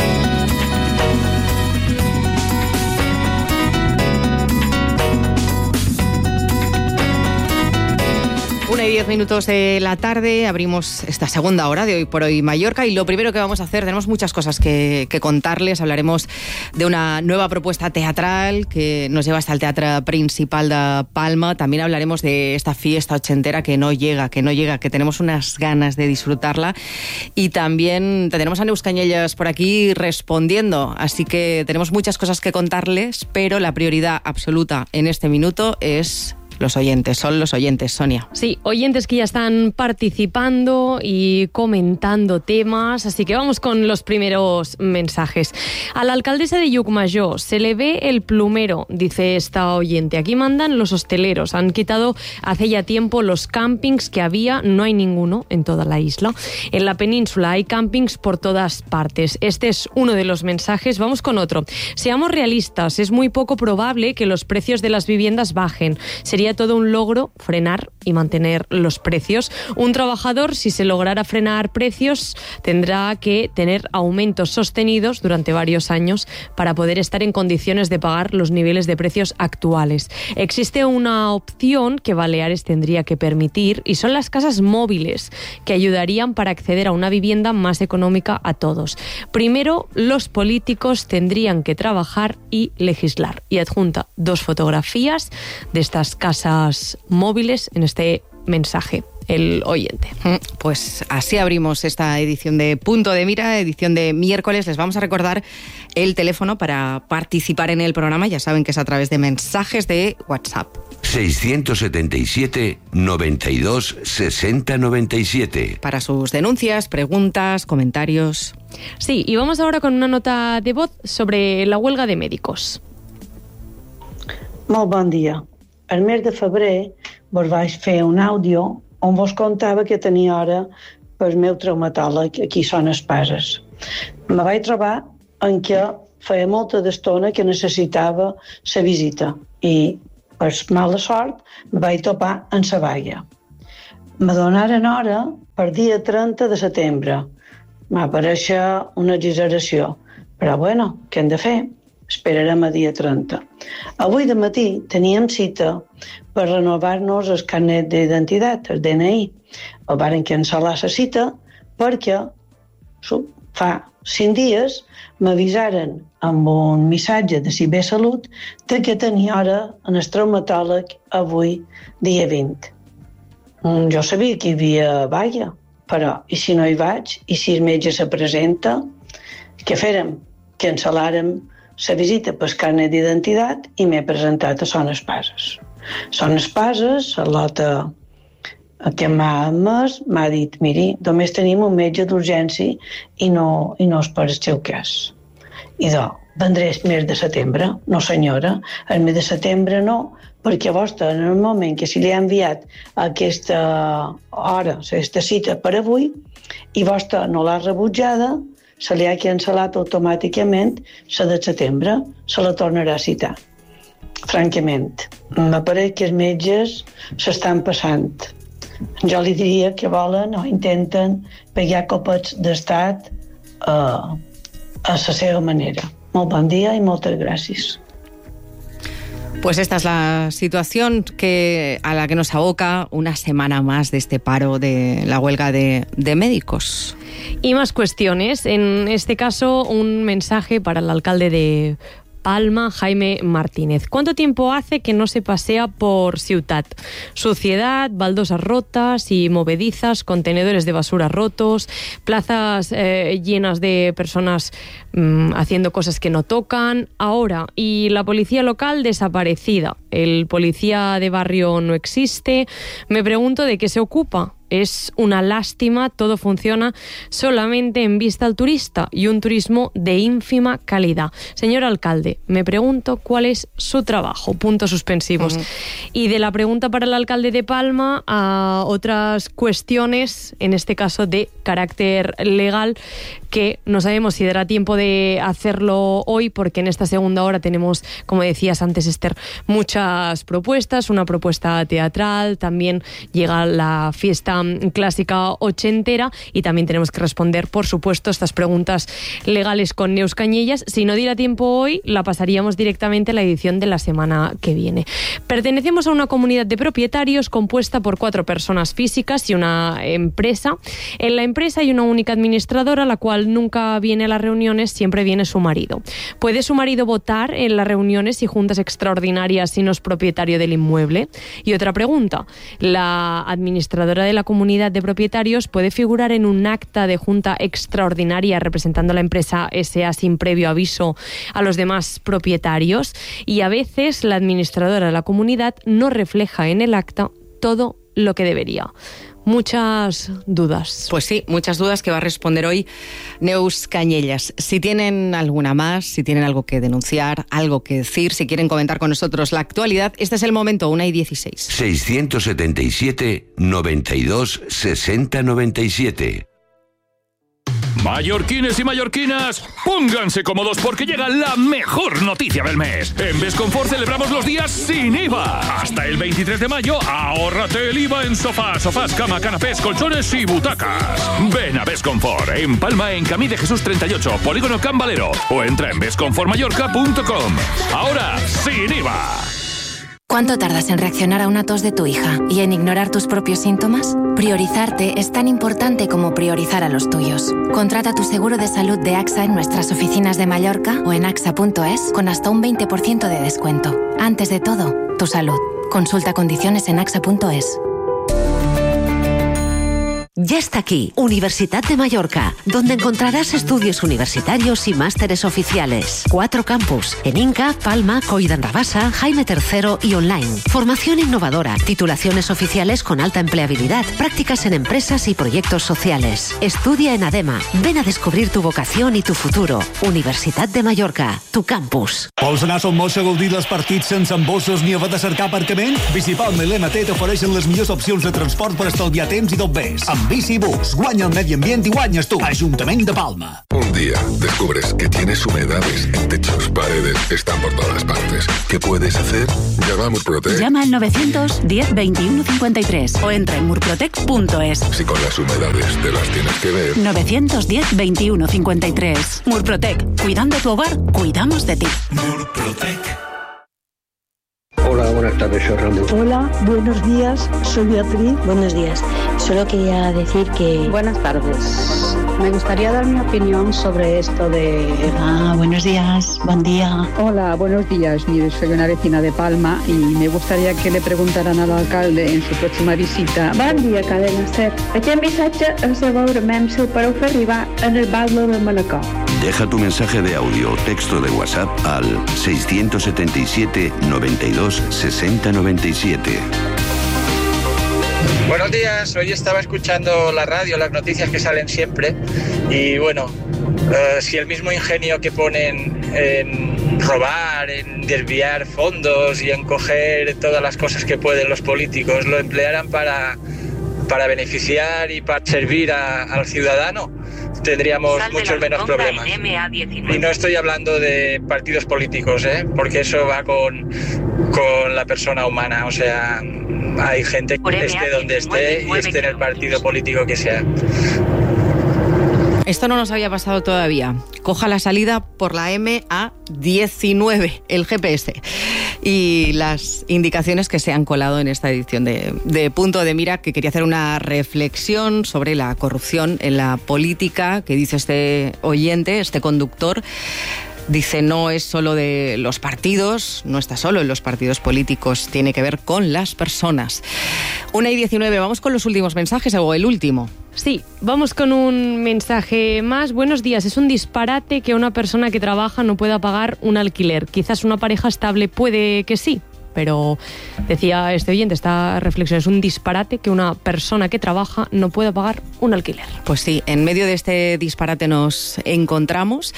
Speaker 21: 1:10 de la tarde, abrimos esta segunda hora de Hoy por Hoy Mallorca y lo primero que vamos a hacer, tenemos muchas cosas que contarles, hablaremos de una nueva propuesta teatral que nos lleva hasta el Teatro Principal de Palma, también hablaremos de esta fiesta ochentera que no llega, que tenemos unas ganas de disfrutarla y también tenemos a Neus Cañellas por aquí respondiendo, así que tenemos muchas cosas que contarles, pero la prioridad absoluta en este minuto es... son los oyentes, Sonia.
Speaker 19: Sí, oyentes que ya están participando y comentando temas, así que vamos con los primeros mensajes. A la alcaldesa de Llucmajor se le ve el plumero, dice esta oyente. Aquí mandan los hosteleros, han quitado hace ya tiempo los campings que había, no hay ninguno en toda la isla. En la península hay campings por todas partes. Este es uno de los mensajes, vamos con otro. Seamos realistas, es muy poco probable que los precios de las viviendas bajen. Sería todo un logro frenar y mantener los precios. Un trabajador, si se lograra frenar precios, tendrá que tener aumentos sostenidos durante varios años para poder estar en condiciones de pagar los niveles de precios actuales. Existe una opción que Baleares tendría que permitir y son las casas móviles, que ayudarían para acceder a una vivienda más económica a todos. Primero, los políticos tendrían que trabajar y legislar. Y adjunta 2 fotografías de estas casas móviles en este mensaje. el oyente.
Speaker 10: Pues así abrimos esta edición de Punto de Mira, edición de miércoles. Les vamos a recordar el teléfono para participar en el programa. Ya saben que es a través de mensajes de WhatsApp.
Speaker 12: 677 92 60 97.
Speaker 10: Para sus denuncias, preguntas, comentarios.
Speaker 19: Sí, y vamos ahora con una nota de voz sobre la huelga de médicos.
Speaker 13: Molt bon dia. El mes de febrer vos vaig fer un àudio on vos contava que tenia hora pel meu traumatòleg aquí a Son Espases. Me vaig trobar en què feia molta d'estona que necessitava la visita i, per mala sort, me vaig topar en la vaga. Me donaren hora per dia 30 de setembre. M'ha pareixer una exageració, però bueno, què hem de fer? Esperarem a dia 30. Avui de matí teníem cita per renovar-nos el carnet d'identitat, el DNI. El varen cancel·lar la cita perquè fa 5 dies m'avisaren amb un missatge de Cibersalut que tenia hora en el traumatòleg avui, dia 20. Jo sabia que hi havia vaga, però i si no hi vaig? I si el metge se presenta? Què fèrem? Cancel·làrem la visita per carnet d'identitat i m'he presentat a Son Espases. Son Espases, a l'OTA que m'ha admès, m'ha dit, miri, només tenim un metge d'urgència i no és per el seu cas. I vendré el mes de setembre? No senyora, el mes de setembre no, perquè vostè en el moment que se li ha enviat aquesta hora, aquesta cita per avui, i vostè no l'ha rebutjada, se li ha cancel·lat automàticament la de setembre, se la tornarà a citar. Francament, m'apareix que els metges s'estan passant. Jo li diria que volen o intenten pegar copets d'estat a la seva manera. Molt bon dia i moltes gràcies.
Speaker 10: Pues esta es la situación a la que nos aboca una semana más de este paro de la huelga de médicos.
Speaker 19: Y más cuestiones. En este caso, un mensaje para el alcalde de Palma, Jaime Martínez. ¿Cuánto tiempo hace que no se pasea por Ciutat? Suciedad, baldosas rotas y movedizas, contenedores de basura rotos, plazas llenas de personas haciendo cosas que no tocan. Ahora, y la policía local desaparecida. El policía de barrio no existe. Me pregunto de qué se ocupa. Es una lástima, todo funciona solamente en vista al turista y un turismo de ínfima calidad. Señor alcalde, me pregunto cuál es su trabajo, puntos suspensivos. Y de la pregunta para el alcalde de Palma a otras cuestiones, en este caso de carácter legal, que no sabemos si dará tiempo de hacerlo hoy, porque en esta segunda hora tenemos, como decías antes, Esther, muchas propuestas, una propuesta teatral, también llega la fiesta clásica ochentera y también tenemos que responder, por supuesto, estas preguntas legales con Neus Cañellas. Si no diera tiempo hoy, la pasaríamos directamente a la edición de la semana que viene. Pertenecemos a una comunidad de propietarios compuesta por 4 personas físicas y una empresa. En la empresa hay una única administradora, la cual nunca viene a las reuniones, siempre viene su marido. ¿Puede su marido votar en las reuniones y juntas extraordinarias si no es propietario del inmueble? Y otra pregunta, ¿la administradora de la comunidad de propietarios puede figurar en un acta de junta extraordinaria representando a la empresa S.A. sin previo aviso a los demás propietarios? Y a veces la administradora de la comunidad no refleja en el acta todo lo que debería. Muchas dudas.
Speaker 10: Pues sí, muchas dudas que va a responder hoy Neus Cañellas. Si tienen alguna más, si tienen algo que denunciar, algo que decir, si quieren comentar con nosotros la actualidad, este es el momento, 1:16.
Speaker 12: 677 92 60 97.
Speaker 31: Mallorquines y mallorquinas, pónganse cómodos porque llega la mejor noticia del mes. En Besconfort celebramos los días sin IVA. Hasta el 23 de mayo, ahórrate el IVA en sofás, cama, canapés, colchones y butacas. Ven a Besconfort, en Palma, en Camí de Jesús 38, Polígono Can Valero, o entra en besconfortmallorca.com. Ahora, sin IVA.
Speaker 14: ¿Cuánto tardas en reaccionar a una tos de tu hija y en ignorar tus propios síntomas? Priorizarte es tan importante como priorizar a los tuyos. Contrata tu seguro de salud de AXA en nuestras oficinas de Mallorca o en axa.es con hasta un 20% de descuento. Antes de todo, tu salud. Consulta condiciones en axa.es.
Speaker 15: Ya está aquí, Universidad de Mallorca, donde encontrarás estudios universitarios y másteres oficiales. 4 campus, en Inca, Palma, Coll d'Arrabassa, Jaime III y online. Formación innovadora, titulaciones oficiales con alta empleabilidad, prácticas en empresas y proyectos sociales. Estudia en ADEMA. Ven a descobrir tu vocación y tu futuro. Universidad de Mallorca, tu campus.
Speaker 1: Vols anar a Son Moix a gaudir dels partits sense embossos ni haver de cercar aparcament? Bicipalma i l'MT t'ofereixen les millors opcions de transport per estalviar temps i tot més. Amb Bicibús, guanya el medi ambient i guanyes tu. Ajuntament de Palma.
Speaker 31: Un día descubres que tienes humedades en techos, paredes, están por todas partes. ¿Qué puedes hacer? Llama a Murprotec.
Speaker 30: Llama al 910 21 53 o entra en murprotec.es.
Speaker 31: Si con las humedades te las tienes que ver.
Speaker 30: 910 21 53. Murprotec. Cuidando tu hogar, cuidamos de ti.
Speaker 31: Murprotec.
Speaker 16: Hola, buenas tardes, soy Ramón.
Speaker 13: Hola, buenos días, soy Beatriz.
Speaker 17: Buenos días. Solo quería decir que...
Speaker 13: Buenas tardes. Me gustaría dar mi opinión sobre esto de...
Speaker 17: buenos días, buen día.
Speaker 13: Hola, buenos días. Mire, soy una vecina de Palma y me gustaría que le preguntaran al alcalde en su próxima visita. Bon dia, cadena SER. Aquest missatge es de veure Memsel per fer arribar en el Batlle del Manacor.
Speaker 12: Deja tu mensaje de audio o texto de WhatsApp al 677 92 60 97.
Speaker 18: Buenos días, hoy estaba escuchando la radio, las noticias que salen siempre y bueno, si el mismo ingenio que ponen en robar, en desviar fondos y en coger todas las cosas que pueden los políticos lo emplearan para beneficiar y para servir al ciudadano, tendríamos muchos menos problemas. Y no estoy hablando de partidos políticos, porque eso va con la persona humana, o sea, hay gente que esté donde esté y esté en el partido político que sea.
Speaker 10: Esto no nos había pasado todavía. Coja la salida por la MA19, el GPS. Y las indicaciones que se han colado en esta edición de Punto de Mira, que quería hacer una reflexión sobre la corrupción en la política, que dice este oyente, este conductor. Dice, no es solo de los partidos, no está solo en los partidos políticos, tiene que ver con las personas. 1:19, vamos con los últimos mensajes, o el último.
Speaker 19: Sí, vamos con un mensaje más. Buenos días, es un disparate que una persona que trabaja no pueda pagar un alquiler. Quizás una pareja estable puede que sí, pero decía este oyente, esta reflexión, es un disparate que una persona que trabaja no pueda pagar un alquiler.
Speaker 10: Pues sí, en medio de este disparate nos encontramos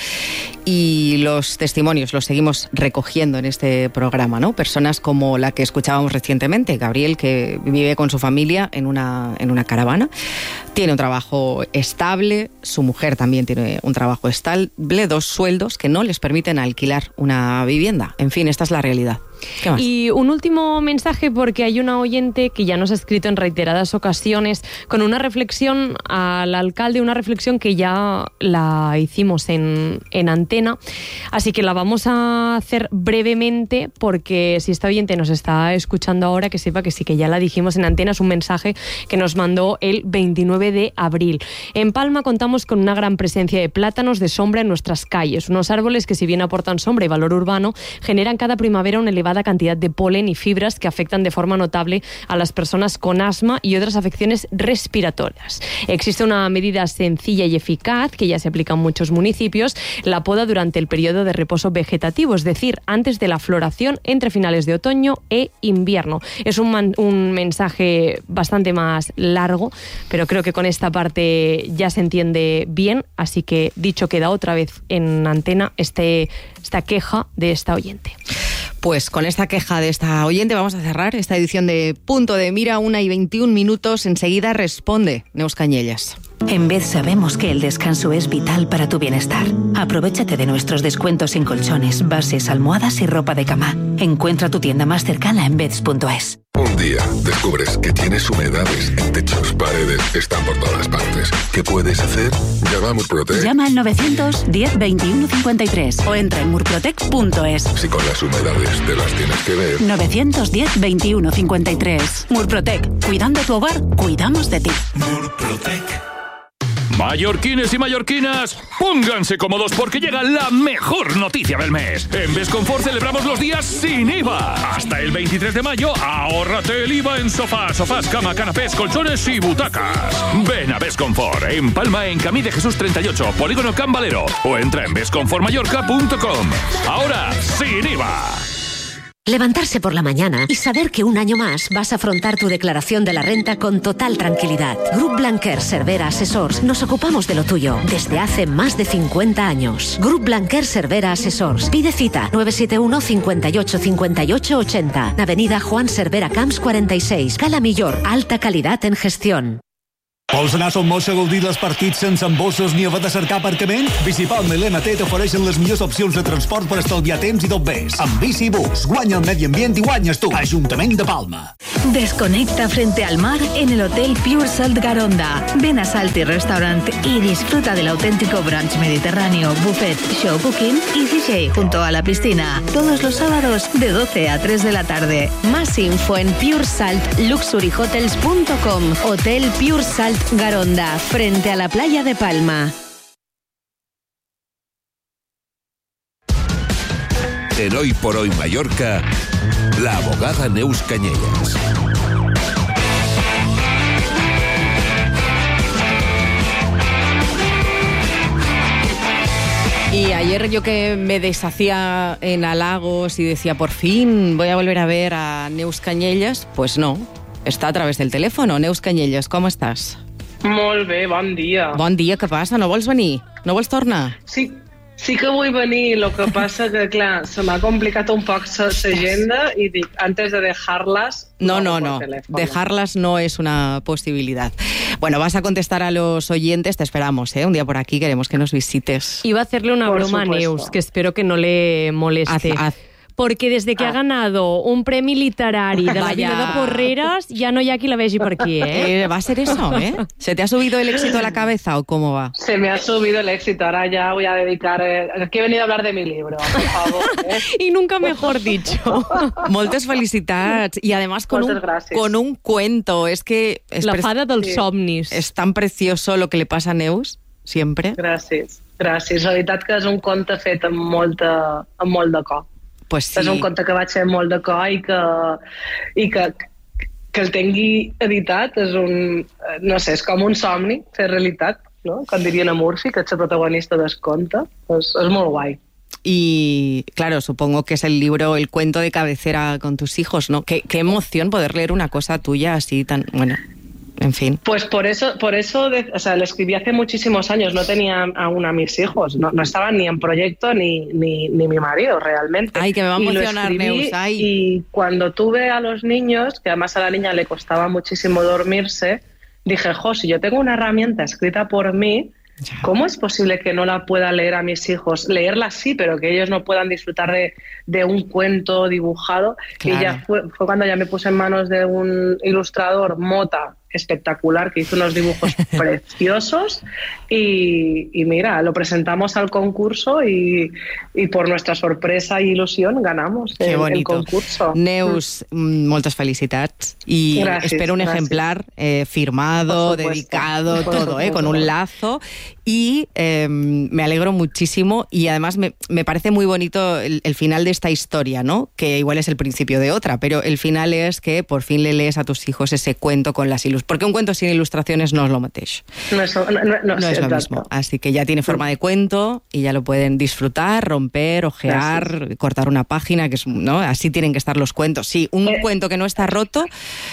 Speaker 10: y los testimonios los seguimos recogiendo en este programa, ¿no? Personas como la que escuchábamos recientemente, Gabriel, que vive con su familia en una caravana, tiene un trabajo estable, su mujer también tiene un trabajo estable, 2 sueldos que no les permiten alquilar una vivienda. En fin, esta es la realidad. ¿Qué más?
Speaker 19: Y un último mensaje, porque hay una oyente que ya nos ha escrito en reiteradas ocasiones con una reflexión al alcalde, una reflexión que ya la hicimos en antena, así que la vamos a hacer brevemente, porque si esta oyente nos está escuchando ahora, que sepa que sí, que ya la dijimos en antena. Es un mensaje que nos mandó el 29 de abril. En Palma contamos con una gran presencia de plátanos de sombra en nuestras calles, unos árboles que, si bien aportan sombra y valor urbano, generan cada primavera una elevada cantidad de polen y fibras que afectan de forma notable a las personas con asma y otras afecciones respiratorias. Existe una medida sencilla y eficaz que ya se aplica en muchos municipios: la poda durante el periodo de reposo vegetativo, es decir, antes de la floración entre finales de otoño e invierno. Es un mensaje bastante más largo, pero creo que con esta parte ya se entiende bien, así que dicho queda otra vez en antena esta queja de esta oyente.
Speaker 10: Pues con esta queja de esta oyente vamos a cerrar esta edición de Punto de Mira, 1:21. Enseguida responde Neus Cañellas.
Speaker 30: En Bed sabemos que el descanso es vital para tu bienestar. Aprovéchate de nuestros descuentos en colchones, bases, almohadas y ropa de cama. Encuentra tu tienda más cercana en beds.es.
Speaker 31: Un día descubres que tienes humedades en techos, paredes, están por todas partes. ¿Qué puedes hacer? Llama a Murprotec.
Speaker 30: Llama al 910 21 53 o entra en murprotec.es.
Speaker 31: Si con las humedades te las tienes que ver.
Speaker 30: 910 21 53. Murprotec. Cuidando tu hogar, cuidamos de ti.
Speaker 31: Murprotec.
Speaker 3: Mallorquines y mallorquinas, pónganse cómodos porque llega la mejor noticia del mes. En Besconfort celebramos los días sin IVA. Hasta el 23 de mayo, ahórrate el IVA en sofás, cama, canapés, colchones y butacas. Ven a Besconfort, en Palma, en Camí de Jesús 38, Polígono Can Valero, o entra en besconfortmallorca.com. Ahora, sin IVA.
Speaker 15: Levantarse por la mañana y saber que un año más vas a afrontar tu declaración de la renta con total tranquilidad. Grup Blanquer Cervera Assessors nos ocupamos de lo tuyo desde hace más de 50 años. Grup Blanquer Cervera Assessors. Pide cita 971 58 58 80. Avenida Juan Cervera Camps 46. Cala Millor. Alta calidad en gestión.
Speaker 1: Vols anar a Son Moix a gaudir dels partits sense embossos ni haver de cercar aparcament? Bicipalma i l'MT t'ofereixen les millors opcions de transport per estalviar temps i tot ves. Amb Bicibus, guanya el medi ambient i guanyes tu. Ajuntament de Palma.
Speaker 7: Desconecta frente al mar en el Hotel Pure Salt Garonda. Ven a Salty Restaurant y disfruta del auténtico brunch mediterráneo, buffet, show cooking y DJ junto a la piscina. Todos los sábados de 12 a 3 de la tarde. Más info en puresaltluxuryhotels.com. Hotel Pure Salt Garonda, frente a la playa de Palma.
Speaker 28: En Hoy por Hoy Mallorca, la abogada Neus Cañellas.
Speaker 10: Y ayer yo que me deshacía en halagos y decía, por fin voy a volver a ver a Neus Cañellas, pues no, está a través del teléfono. Neus Cañellas, com estàs?
Speaker 11: Molt bé, bon dia.
Speaker 10: Bon dia, què passa? No vols venir? No vols tornar?
Speaker 11: Sí que vull venir, lo que passa que, clar, se m'ha complicat un poc l'agenda y dic, antes de dejarlas...
Speaker 10: No. Dejarlas no es una posibilidad. Bueno, vas a contestar a los oyentes, te esperamos, ¿eh? Un día por aquí, queremos que nos visites.
Speaker 19: Iba a hacerle una broma a Neus, que espero que no le moleste. Porque desde que ha ganado un premio literario de la vida de Porreras, ya no hay aquí la vegi por aquí, ¿eh?
Speaker 10: Va a ser eso, ¿eh? ¿Se te ha subido el éxito a la cabeza o cómo va?
Speaker 11: Se me ha subido el éxito, ahora ya voy a dedicar... Aquí he venido a hablar de mi libro, por favor.
Speaker 19: Y nunca mejor dicho.
Speaker 10: Moltes felicitats. Y además con un cuento. Es que...
Speaker 19: La fada dels somnis.
Speaker 10: Es tan precioso lo que le pasa a Neus, siempre.
Speaker 11: Gràcies. La veritat que és un conte fet amb molt de cor.
Speaker 10: Pues sí.
Speaker 11: És un conte que vaig fer molt de cor i que el tingui editat és no sé, és com un somni fer realitat, no? Com dirien a Murphy, que ets la protagonista del conte, és molt guai.
Speaker 10: Y claro, supongo que es el libro, el cuento de cabecera con tus hijos, ¿no? Qué emoción poder leer una cosa tuya así tan... Bueno, en fin.
Speaker 11: Pues por eso le escribí hace muchísimos años, no tenía aún a mis hijos, no estaban ni en proyecto ni mi marido realmente.
Speaker 10: Ay, que me va a emocionar, Neus. Ay.
Speaker 11: Y cuando tuve a los niños, que además a la niña le costaba muchísimo dormirse, dije, si yo tengo una herramienta escrita por mí, ¿cómo es posible que no la pueda leer a mis hijos? Leerla sí, pero que ellos no puedan disfrutar de un cuento dibujado. Claro. Y ya fue cuando ya me puse en manos de un ilustrador, Mota, espectacular, que hizo unos dibujos preciosos y mira, lo presentamos al concurso y por nuestra sorpresa e ilusión ganamos el concurso.
Speaker 10: Neus, moltes felicitats y espero un ejemplar firmado, dedicado, todo, con un lazo y me alegro muchísimo y además me parece muy bonito el final de esta historia, ¿no? Que igual es el principio de otra, pero el final es que por fin le lees a tus hijos ese cuento con las ilustraciones. Porque un cuento sin ilustraciones no es lo mateix.
Speaker 11: No es
Speaker 10: lo mismo. Así que ya tiene forma de cuento y ya lo pueden disfrutar, romper, ojear, cortar una página, que es, ¿no? Así tienen que estar los cuentos. Sí, un cuento que no está roto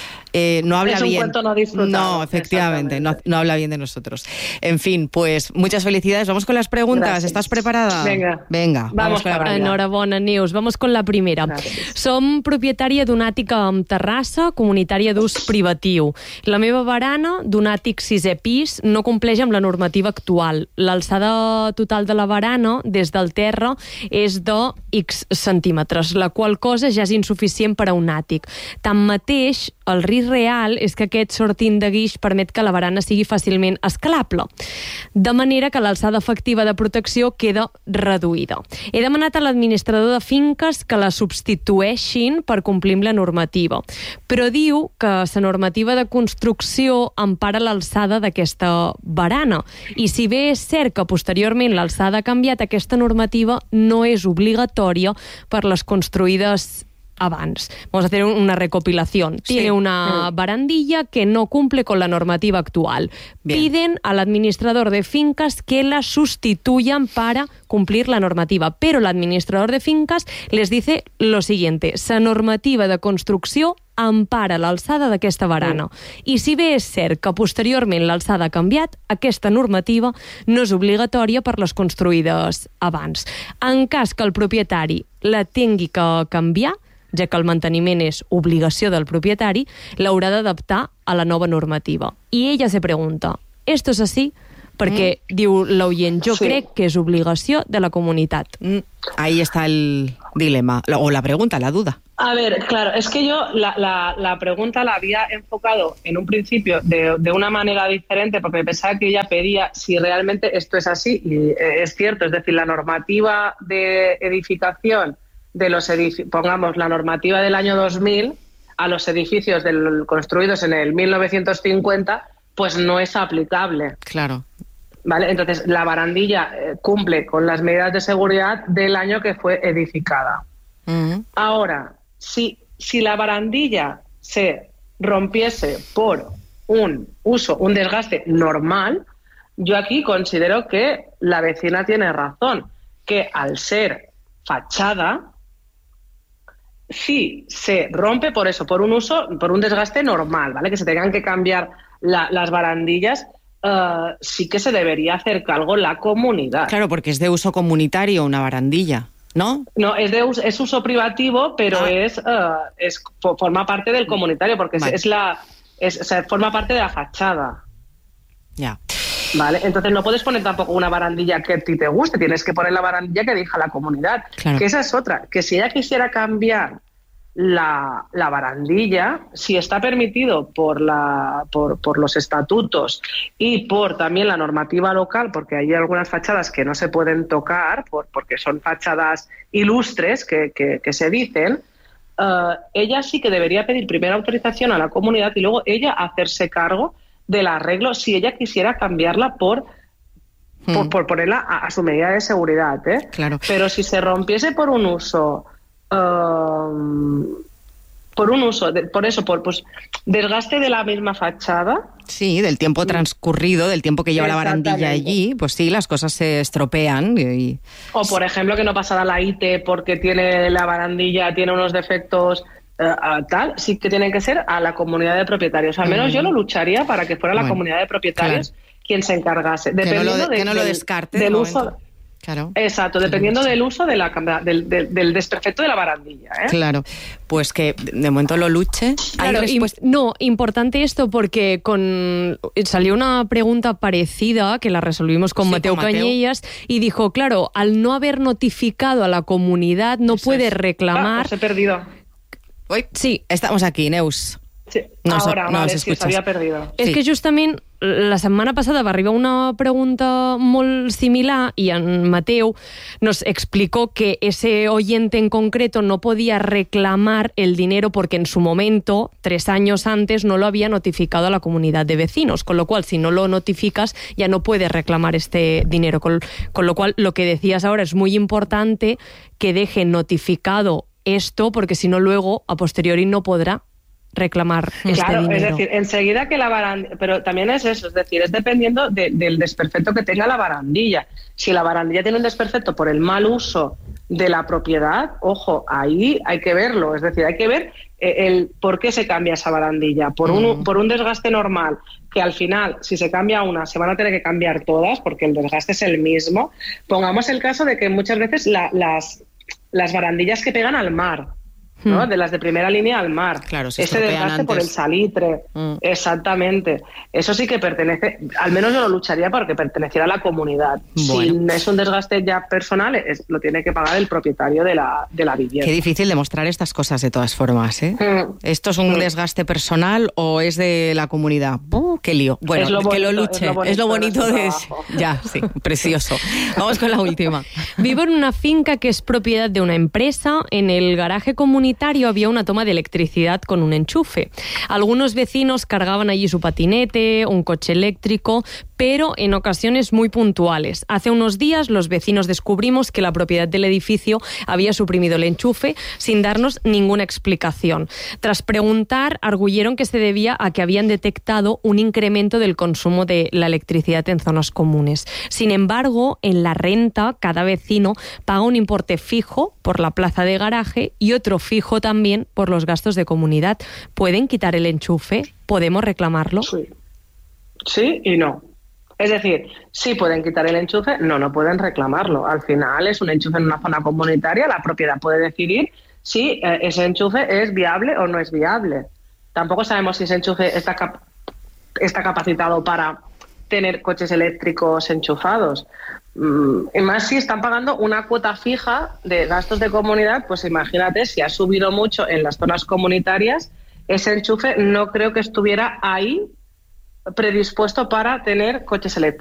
Speaker 10: no habla bien.
Speaker 11: Es un cuento no disfrutado.
Speaker 10: No, efectivamente, no habla bien de nosotros. En fin, pues muchas felicidades. Vamos con las preguntas.
Speaker 11: Gracias.
Speaker 10: ¿Estás preparada?
Speaker 11: Venga,
Speaker 10: vamos con la primera.
Speaker 19: Enhorabona, Neus. Vamos con la primera. Gràcies. Som propietària d'un àtic amb terrassa, comunitària d'ús privatiu. La meva barana, d'un àtic 6è pis, no compleix amb la normativa actual. L'alçada total de la barana, des del terra, és de X centímetres, la qual cosa ja és insuficient per a un àtic. Tanmateix, el risc real és que aquest sortint de guix permet que la barana sigui fàcilment escalable, de manera que l'alçada efectiva de protecció queda reduïda. He demanat a l'administrador de finques que la substitueixin per complir amb la normativa, però diu que la normativa de construcció empara l'alçada d'aquesta barana, i si bé és cert que posteriorment l'alçada ha canviat, aquesta normativa no és obligatòria per les construïdes abans. Vamos a hacer una recopilación. Tiene una barandilla que no cumple con la normativa actual. Piden al administrador de fincas que la sustituyan para cumplir la normativa, pero el administrador de fincas les dice lo siguiente: la normativa de construcció empara l'alçada d'aquesta barana. I si bé és cert que posteriorment l'alçada ha canviat, aquesta normativa no és obligatòria per les construïdes abans. En cas que el propietari la tingui que canviar, ja que el manteniment és obligació del propietari, l'haurà d'adaptar a la nova normativa. I ella se pregunta, ¿esto es así? Perquè, diu l'oient, jo crec que és obligació de la comunitat.
Speaker 10: Ahí está el dilema, o la pregunta, la duda.
Speaker 11: A ver, claro, es que yo la pregunta la había enfocado en un principio de una manera diferente, porque pensaba que ella pedía si realmente esto es así, y es cierto, es decir, la normativa de edificación de los edificios, pongamos la normativa del año 2000 a los edificios construidos en el 1950, pues no es aplicable.
Speaker 10: Claro.
Speaker 11: ¿Vale? Entonces, la barandilla cumple con las medidas de seguridad del año que fue edificada. Ahora, si la barandilla se rompiese por un desgaste normal, yo aquí considero que la vecina tiene razón, que al ser fachada, si se rompe por un desgaste normal, ¿vale? Que se tengan que cambiar las barandillas, sí que se debería hacer cargo la comunidad.
Speaker 10: Claro, porque es de uso comunitario una barandilla, ¿no?
Speaker 11: No, es uso privativo, pero forma parte del comunitario, porque forma parte de la fachada.
Speaker 10: Ya.
Speaker 11: Vale, entonces no puedes poner tampoco una barandilla que a ti te guste, tienes que poner la barandilla que deja la comunidad.
Speaker 10: Claro.
Speaker 11: Que esa es otra, que si ella quisiera cambiar la barandilla, si está permitido por los estatutos y por también la normativa local, porque hay algunas fachadas que no se pueden tocar porque son fachadas ilustres que se dicen, ella sí que debería pedir primero autorización a la comunidad y luego ella hacerse cargo del arreglo si ella quisiera cambiarla por ponerla a su medida de seguridad, ¿eh?
Speaker 10: Claro.
Speaker 11: Pero si se rompiese por un uso desgaste de la misma fachada.
Speaker 10: Sí, del tiempo transcurrido, del tiempo que lleva la barandilla allí, pues sí, las cosas se estropean.
Speaker 11: O, por ejemplo, que no pasara la ITE porque tiene la barandilla, tiene unos defectos tal, sí que tienen que ser a la comunidad de propietarios. Al menos yo lo lucharía para que fuera la comunidad de propietarios quien se encargase. Dependiendo
Speaker 10: que no lo descarte
Speaker 11: del uso.
Speaker 10: Momento. Claro.
Speaker 11: Exacto, dependiendo del uso del desperfecto de la barandilla, ¿eh?
Speaker 10: Claro, pues que de momento lo luche.
Speaker 19: Claro, no, importante esto porque salió una pregunta parecida que la resolvimos con Mateo Cañellas y dijo, claro, al no haber notificado a la comunidad no puede reclamar...
Speaker 11: Os he perdido.
Speaker 19: Sí.
Speaker 10: Estamos aquí, Neus.
Speaker 11: Sí. Ahora, vale, si us havia perdido.
Speaker 19: És que justament la setmana passada va arribar una pregunta molt similar y en Mateo nos explicó que ese oyente en concreto no podía reclamar el dinero porque en su momento, 3 años antes, no lo había notificado a la comunidad de vecinos, con lo cual si no lo notificas ya no puedes reclamar este dinero, con lo cual lo que decías ahora es muy importante que deje notificado esto porque si no luego a posteriori no podrá reclamar este dinero.
Speaker 11: Es decir, enseguida que la barandilla... Pero también es eso, es decir, es dependiendo del desperfecto que tenga la barandilla. Si la barandilla tiene un desperfecto por el mal uso de la propiedad, ojo, ahí hay que verlo. Es decir, hay que ver el por qué se cambia esa barandilla. Por un desgaste normal, que al final, si se cambia una, se van a tener que cambiar todas, porque el desgaste es el mismo. Pongamos el caso de que muchas veces las barandillas que pegan al mar, ¿no? De las de primera línea al mar.
Speaker 10: Claro, se
Speaker 11: ese desgaste
Speaker 10: antes.
Speaker 11: por el salitre. Exactamente. Eso sí que pertenece, al menos yo lo lucharía porque perteneciera a la comunidad.
Speaker 10: Bueno.
Speaker 11: Si es un desgaste ya personal, lo tiene que pagar el propietario de la vivienda.
Speaker 10: Qué difícil demostrar estas cosas de todas formas, ¿eh? ¿Esto es un desgaste personal o es de la comunidad? ¡Qué lío! Bueno, que lo luche. Es lo bonito de... Ya, sí, precioso. Vamos con la última.
Speaker 19: Vivo en una finca que es propiedad de una empresa. En el garaje comunitario había una toma de electricidad con un enchufe. Algunos vecinos cargaban allí su patinete, un coche eléctrico, pero en ocasiones muy puntuales. Hace unos días los vecinos descubrimos que la propiedad del edificio había suprimido el enchufe sin darnos ninguna explicación. Tras preguntar, arguyeron que se debía a que habían detectado un incremento del consumo de la electricidad en zonas comunes. Sin embargo, en la renta, cada vecino paga un importe fijo por la plaza de garaje y otro fijo también por los gastos de comunidad. ¿Pueden quitar el enchufe? ¿Podemos reclamarlo?
Speaker 11: Sí y no. Es decir, sí pueden quitar el enchufe, no pueden reclamarlo. Al final es un enchufe en una zona comunitaria, la propiedad puede decidir si ese enchufe es viable o no es viable. Tampoco sabemos si ese enchufe está capacitado para tener coches eléctricos enchufados. Y más si están pagando una cuota fija de gastos de comunidad, pues imagínate, si ha subido mucho en las zonas comunitarias, ese enchufe no creo que estuviera ahí predispuesto para tener coches eléctricos.